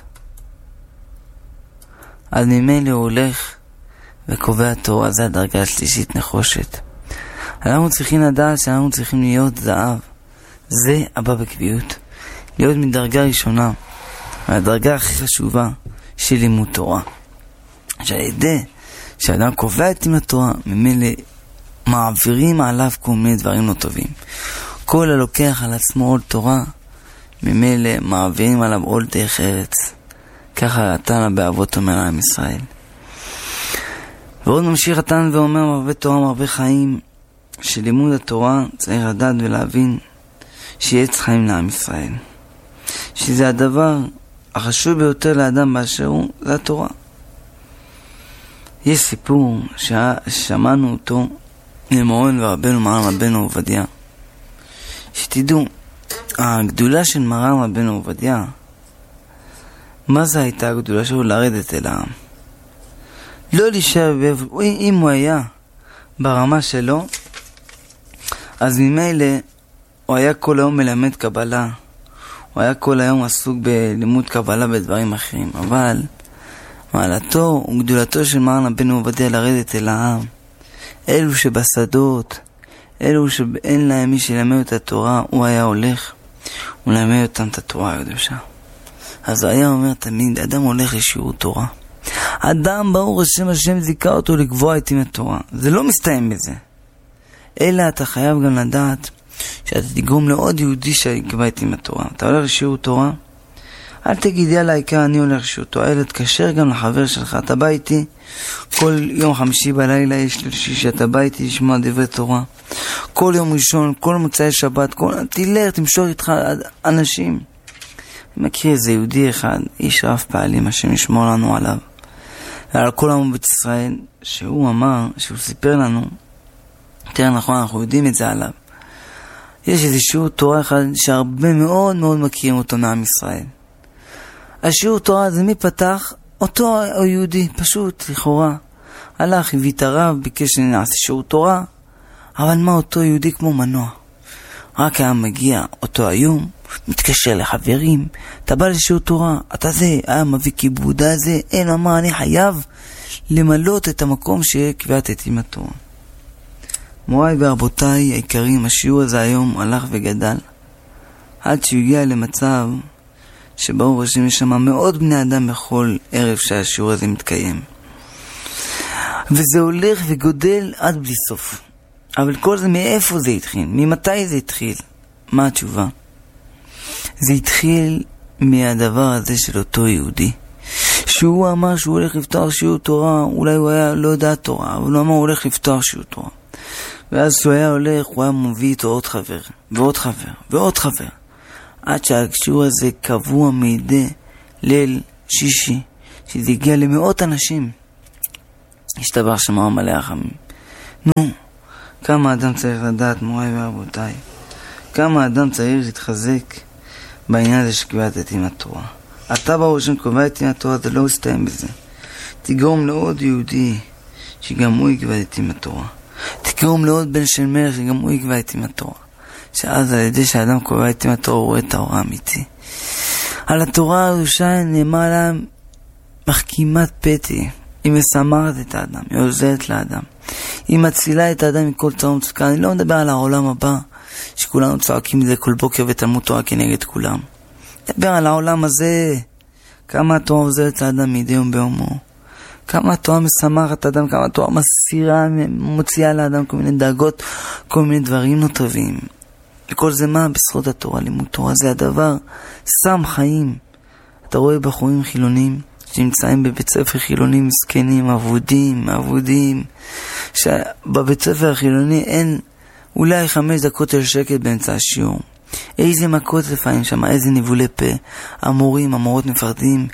אז ממילא הוא הולך וקובע תורה, זה הדרגה השלישית, נחושת. אנחנו צריכים לדעת שאנחנו צריכים להיות זהב. זה הבא בקביעות. להיות מדרגה ראשונה, מהדרגה הכי חשובה של לימוד תורה. שעל ידי שאדם קובע את עם התורה, ממילא מעבירים עליו כל מיני דברים לא טובים. כל הלוקח על עצמו עול תורה, ממילא מעבירים עליו עול דרך ארץ. ככה התנא באבות אומר לעם ישראל. ועוד ממשיך התנא ואומר, מרבה תורה מרבה חיים, שלימוד התורה צריך לדעת ולהבין שיהיה חיים לעם ישראל. שזה הדבר החשוב ביותר לאדם באשר הוא, זה התורה. יש סיפור ששמענו אותו למורן ורבנו מרן רבנו עובדיה. שתדעו, הגדולה של מרן רבנו עובדיה, מה זה הייתה הגדולה שלו? לרדת אל העם. לא להישאר באיפה, אם הוא היה ברמה שלו, אז ממילא הוא היה כל היום מלמד קבלה, הוא היה כל היום עסוק בלימוד קבלה בדברים אחרים, אבל מעלתו וגדולתו של מרן רבנו עובדיה לרדת אל העם, אלו שבשדות, אלו שאין להם מי שלמד את התורה, הוא היה הולך ולמד אותם את התורה הקדושה. אז הוא היה אומר תמיד, אדם הולך לשיעור תורה, אדם ברוך השם השם זיכה אותו לקבוע את עם התורה, זה לא מסתיים בזה, אלא אתה חייב גם לדעת שאתה תגרום לעוד יהודי שיקבע את עם התורה. אתה הולך לשיעור תורה, אל תגיד יאללה העיקר אני הולך לשיעור תורה, אלא תקשר גם לחבר שלך, אתה בא איתי כל יום חמישי בלילה, יש לי שאתה בא איתי לשמוע דברי תורה, כל יום ראשון, כל מוצאי שבת, כל... תלך תמשוך איתך אנשים. אני מכיר איזה יהודי אחד, איש רב פעלים, השם ישמור לנו עליו ועל כל העם בית ישראל, שהוא אמר, שהוא סיפר לנו, יותר נכון אנחנו יודעים את זה עליו, יש איזה שיעור תורה אחד שהרבה מאוד מאוד מכירים אותו מעם ישראל. השיעור תורה הזה מי פתח? אותו יהודי, פשוט, לכאורה. הלך, הביא את הרב, ביקש שנעשה שיעור תורה, אבל מה אותו יהודי כמו מנוע? רק היה מגיע אותו היום, מתקשר לחברים, אתה בא לשיעור תורה, אתה זה, היה מביא כיבוד, זה, אין אמר, אני חייב למלות את המקום שקביעת את עם התורה. מוריי ורבותיי היקרים, השיעור הזה היום הלך וגדל, עד שהגיע למצב שברוך השם יש שם מאות בני אדם בכל ערב שהשיעור הזה מתקיים. וזה הולך וגודל עד בלי סוף. אבל כל זה מאיפה זה התחיל? ממתי זה התחיל? מה התשובה? זה התחיל מהדבר הזה של אותו יהודי. שהוא אמר שהוא הולך לפתוח שיעור תורה, אולי הוא היה לא יודע תורה, אבל הוא אמר הוא הולך לפתוח שיעור תורה. ואז כשהוא היה הולך, הוא היה מביא איתו עוד חבר, ועוד חבר, ועוד חבר. עד שהשיעור הזה קבוע מידי ליל שישי, שזה הגיע למאות אנשים. השתבח שמו מלא רחמים. נו, כמה אדם צריך לדעת, מוריי ורבותיי, כמה אדם צריך להתחזק בעניין הזה שקביעת עתים התורה. אתה ברור שם קובע עתים התורה, זה לא מסתיים בזה. תגרום לעוד יהודי שגם הוא יקבע עתים התורה. תגרום לעוד בן של מלך שגם הוא יקבע עתים התורה. שאז על ידי שהאדם קובע עתים התורה הוא רואה את האורה האמיתי. על התורה הקדושה נאמר לה מחכימת פתי. היא משמחת את האדם, היא עוזרת לאדם. היא מצילה את האדם מכל צרה ומצוקה. אני לא מדבר על העולם הבא, שכולנו צועקים את זה כל בוקר ותלמוד תורה כנגד כולם. מדבר על העולם הזה. כמה התורה עוזרת לאדם מדי יום ביומו. כמה התורה משמחת את האדם, כמה התורה מסירה, מוציאה לאדם כל מיני דאגות, כל מיני דברים לא טובים. וכל זה מה? בזכות התורה, לימוד תורה. זה הדבר, שם חיים. אתה רואה בחורים חילונים, שנמצאים בבית ספר חילוני מסכנים, עבודים, עבודים, שבבית ספר החילוני אין אולי חמש דקות של שקט באמצע השיעור. איזה מכות לפעמים שם, איזה ניבולי פה. המורים, המורות מפרדים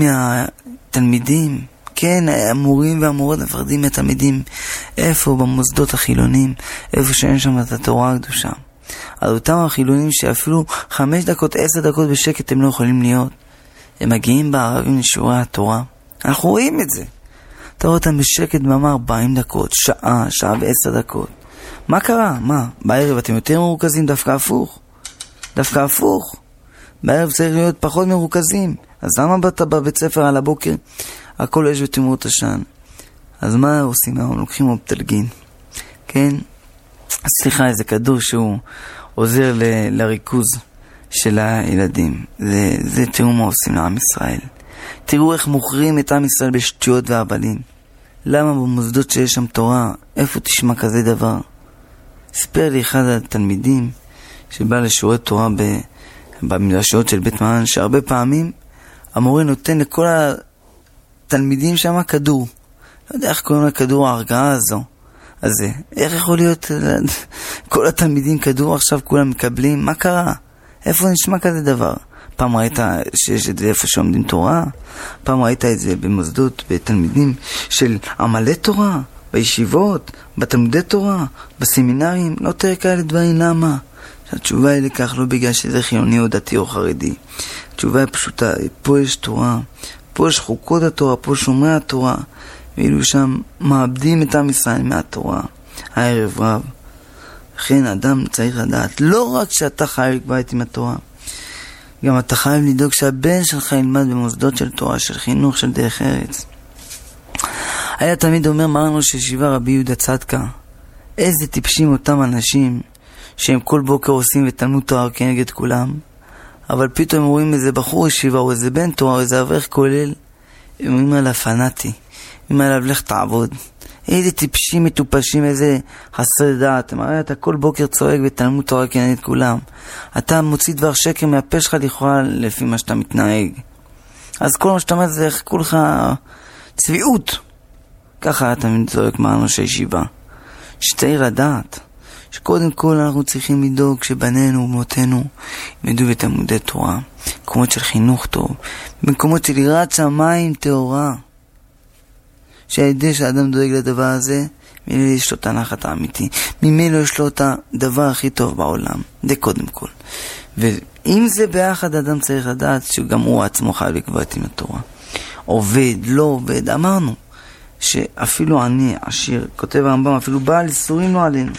מהתלמידים. כן, המורים והמורות מפרדים מהתלמידים. איפה? במוסדות החילונים, איפה שאין שם את התורה הקדושה. על אותם החילונים שאפילו חמש דקות, עשר דקות בשקט הם לא יכולים להיות. הם מגיעים בערבים לשיעורי התורה. אנחנו רואים את זה. אתה רואה אותם בשקט במה ארבעים דקות, שעה, שעה ועשר דקות. מה קרה? מה? בערב אתם יותר מרוכזים? דווקא הפוך. דווקא הפוך. בערב צריך להיות פחות מרוכזים. אז למה באת בבית ספר על הבוקר? הכל יש בתמרות השן. אז מה עושים? אנחנו לוקחים אופטלגין. כן? סליחה, איזה כדור שהוא עוזר ל- לריכוז של הילדים. זה, זה תראו מה עושים לעם ישראל. תראו איך מוכרים את עם ישראל בשטויות והבלים. למה במוסדות שיש שם תורה, איפה תשמע כזה דבר? ספר לי אחד התלמידים שבא לשיעורי תורה במדרשות של בית מרן, שהרבה פעמים המורה נותן לכל התלמידים שם כדור. לא יודע איך קוראים לכדור ההרגעה הזו. אז זה, איך יכול להיות כל התלמידים כדור עכשיו כולם מקבלים? מה קרה? איפה נשמע כזה דבר? פעם ראית שיש את זה איפה שעומדים תורה? פעם ראית את זה במוסדות, בתלמידים של עמלי תורה, בישיבות, בתלמודי תורה, בסמינרים? לא תראה כאלה דברים, למה? התשובה היא לכך לא בגלל שזה חילוני או דתי או חרדי. התשובה היא פשוטה, פה יש תורה, פה יש חוקות התורה, פה שומרי התורה, ואילו שם מאבדים את עם ישראל מהתורה, הערב רב. לכן אדם צריך לדעת, לא רק שאתה חייב לקבוע עם התורה, גם אתה חייב לדאוג שהבן שלך ילמד במוסדות של תורה, של חינוך, של דרך ארץ. היה תמיד אומר מרנו של שיבה רבי יהודה צדקה, איזה טיפשים אותם אנשים שהם כל בוקר עושים ותלמוד תורה כנגד כולם, אבל פתאום רואים איזה בחור ישיבה או איזה בן תורה או איזה אברך כולל, הם אומרים עליו פנאטי, אומרים עליו לך תעבוד. איזה טיפשים מטופשים, איזה חסר דעת. הרי אתה כל בוקר צועק ותלמוד תורה כנגד כולם, אתה מוציא דבר שקר מהפה שלך לכאורה לפי מה שאתה מתנהג, אז כל מה שאתה אומר זה כולך צביעות. ככה אתה צועק מרנו של ישיבה. שתהיה לדעת שקודם כל אנחנו צריכים לדאוג שבנינו ובנותינו ילמדו בתלמודי תורה, מקומות של חינוך טוב, במקומות של יראת שמיים טהורה, שהידי שהאדם דואג לדבר הזה, ממילא יש לו את הנחת האמיתי, ממילא יש לו את הדבר הכי טוב בעולם. זה קודם כל. ואם זה ביחד, אדם צריך לדעת שגם הוא עצמו חייב לקבוע עם התורה. עובד, לא עובד, אמרנו שאפילו אני עשיר, כותב הרמב"ם, אפילו בעל איסורים לא עלינו.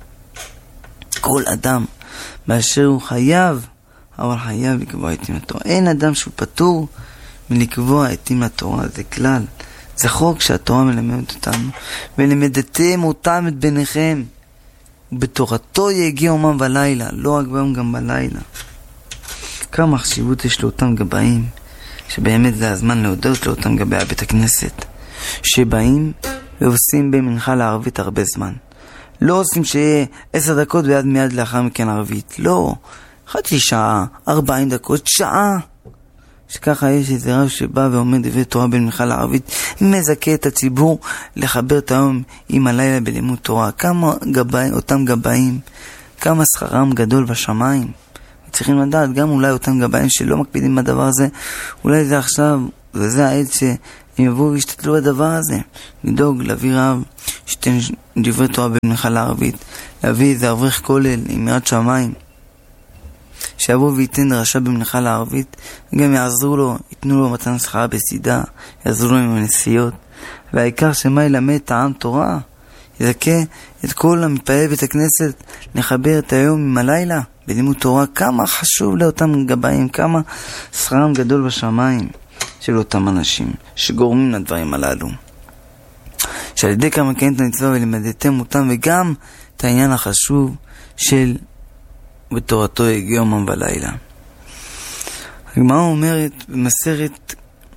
כל אדם באשר הוא חייב, אבל חייב לקבוע עתים התורה. אין אדם שהוא פטור מלקבוע עתים התורה, זה כלל. זה חוק שהתורה מלמדת אותנו. ולמדתם אותם את ביניכם. בתורתו יגיע אומם בלילה, לא רק ביום גם בלילה. כמה חשיבות יש לאותם גבאים, שבאמת זה הזמן להודות לאותם גבאי בית הכנסת, שבאים ועושים במנחה לערבית הרבה זמן. לא עושים שיהיה עשר דקות ויד מיד לאחר מכן ערבית. לא. חצי שעה, ארבעים דקות, שעה. שככה יש איזה רב שבא ואומר דברי תורה במנחה לערבית, מזכה את הציבור לחבר את היום עם הלילה בלימוד תורה. כמה גבאים, אותם גבאים, כמה שכרם גדול בשמיים. צריכים לדעת גם אולי אותם גבאים שלא מקפידים בדבר הזה, אולי זה עכשיו, וזה העת שהם יבואו וישתתלו בדבר הזה. לדאוג להביא רב שתן דברי תורה במנחה לערבית, להביא איזה אברך כולל עם יראת שמיים, שיבוא וייתן דרשה במנחה לערבית, גם יעזרו לו, ייתנו לו מתן שכרה בסידה, יעזרו לו עם הנסיעות, והעיקר שמה ילמד את העם תורה, יזכה את כל המתפלל בית הכנסת לחבר את היום עם הלילה בלימוד תורה. כמה חשוב לאותם גבאים, כמה שכרם גדול בשמיים של אותם אנשים שגורמים לדברים הללו, שעל ידי כמה כן את המצווה ולמדתם אותם, וגם את העניין החשוב של בתורתו יגיע יומם ולילה. הגמרא אומרת במסכת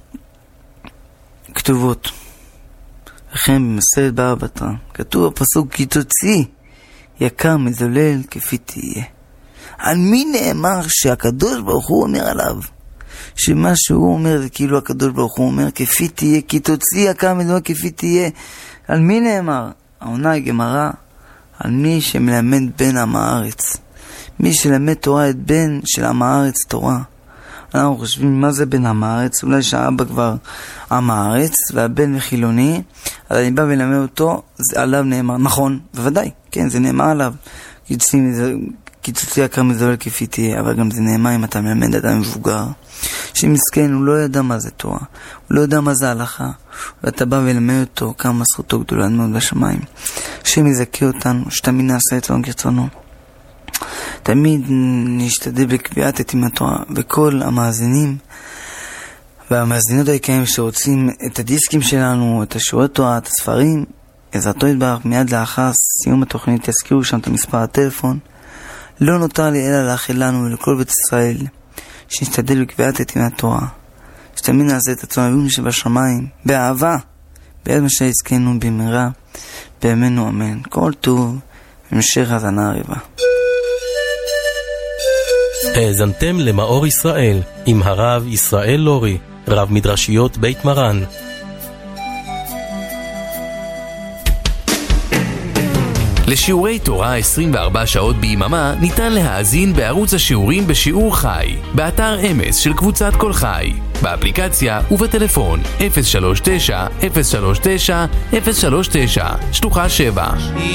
כתובות, לכן במסכת בבא בתרא כתוב הפסוק כי תוציא יקר מזולל כפי תהיה. על מי נאמר שהקדוש ברוך הוא אומר עליו? שמה שהוא אומר זה כאילו הקדוש ברוך הוא אומר כפי תהיה, כי תוציא יקר מזולל כפי תהיה. על מי נאמר? העונה הגמרא על מי שמלמד בן עם הארץ, מי שלמד תורה את בן של עם הארץ תורה. אנחנו חושבים מה זה בן עם הארץ, אולי שהאבא כבר עם הארץ והבן מחילוני, אז אני בא ולמד אותו, זה עליו נאמר, נכון, בוודאי, כן, זה נאמר עליו, כי תוציא יקר מזולל כפי תהיה, אבל גם זה נאמר אם אתה מלמד אדם מבוגר, שמסכן, הוא לא ידע מה זה תורה, הוא לא ידע מה זה הלכה, ואתה בא ולמד אותו, כמה זכותו גדולה מאוד בשמיים, השם יזכה אותנו, שתמיד נעשה את רצונו כרצונו. תמיד נשתדל בקביעת עתים התורה, וכל המאזינים והמאזינות היקרים שרוצים את הדיסקים שלנו, את השיעורי תורה, את הספרים, עזרתו יתברך, מיד לאחר סיום התוכנית תזכירו שם את מספר הטלפון. לא נותר לי אלא לאחל לנו ולכל בית ישראל שנשתדל בקביעת עתים התורה, שתמיד נעשה את רצונו שבשמיים באהבה, ביד מה שיזכנו במהרה בימינו אמן. כל טוב המשך האזנה הרבה. האזנתם למאור ישראל עם הרב ישראל לורי, רב מדרשיות בית מרן. לשיעורי תורה עשרים וארבע שעות ביממה ניתן להאזין בערוץ השיעורים בשיעור חי, באתר אמס של קבוצת כל חי, באפליקציה ובטלפון אפס שלוש תשע אפס שלוש תשע אפס שלוש תשע שלוחה שבע.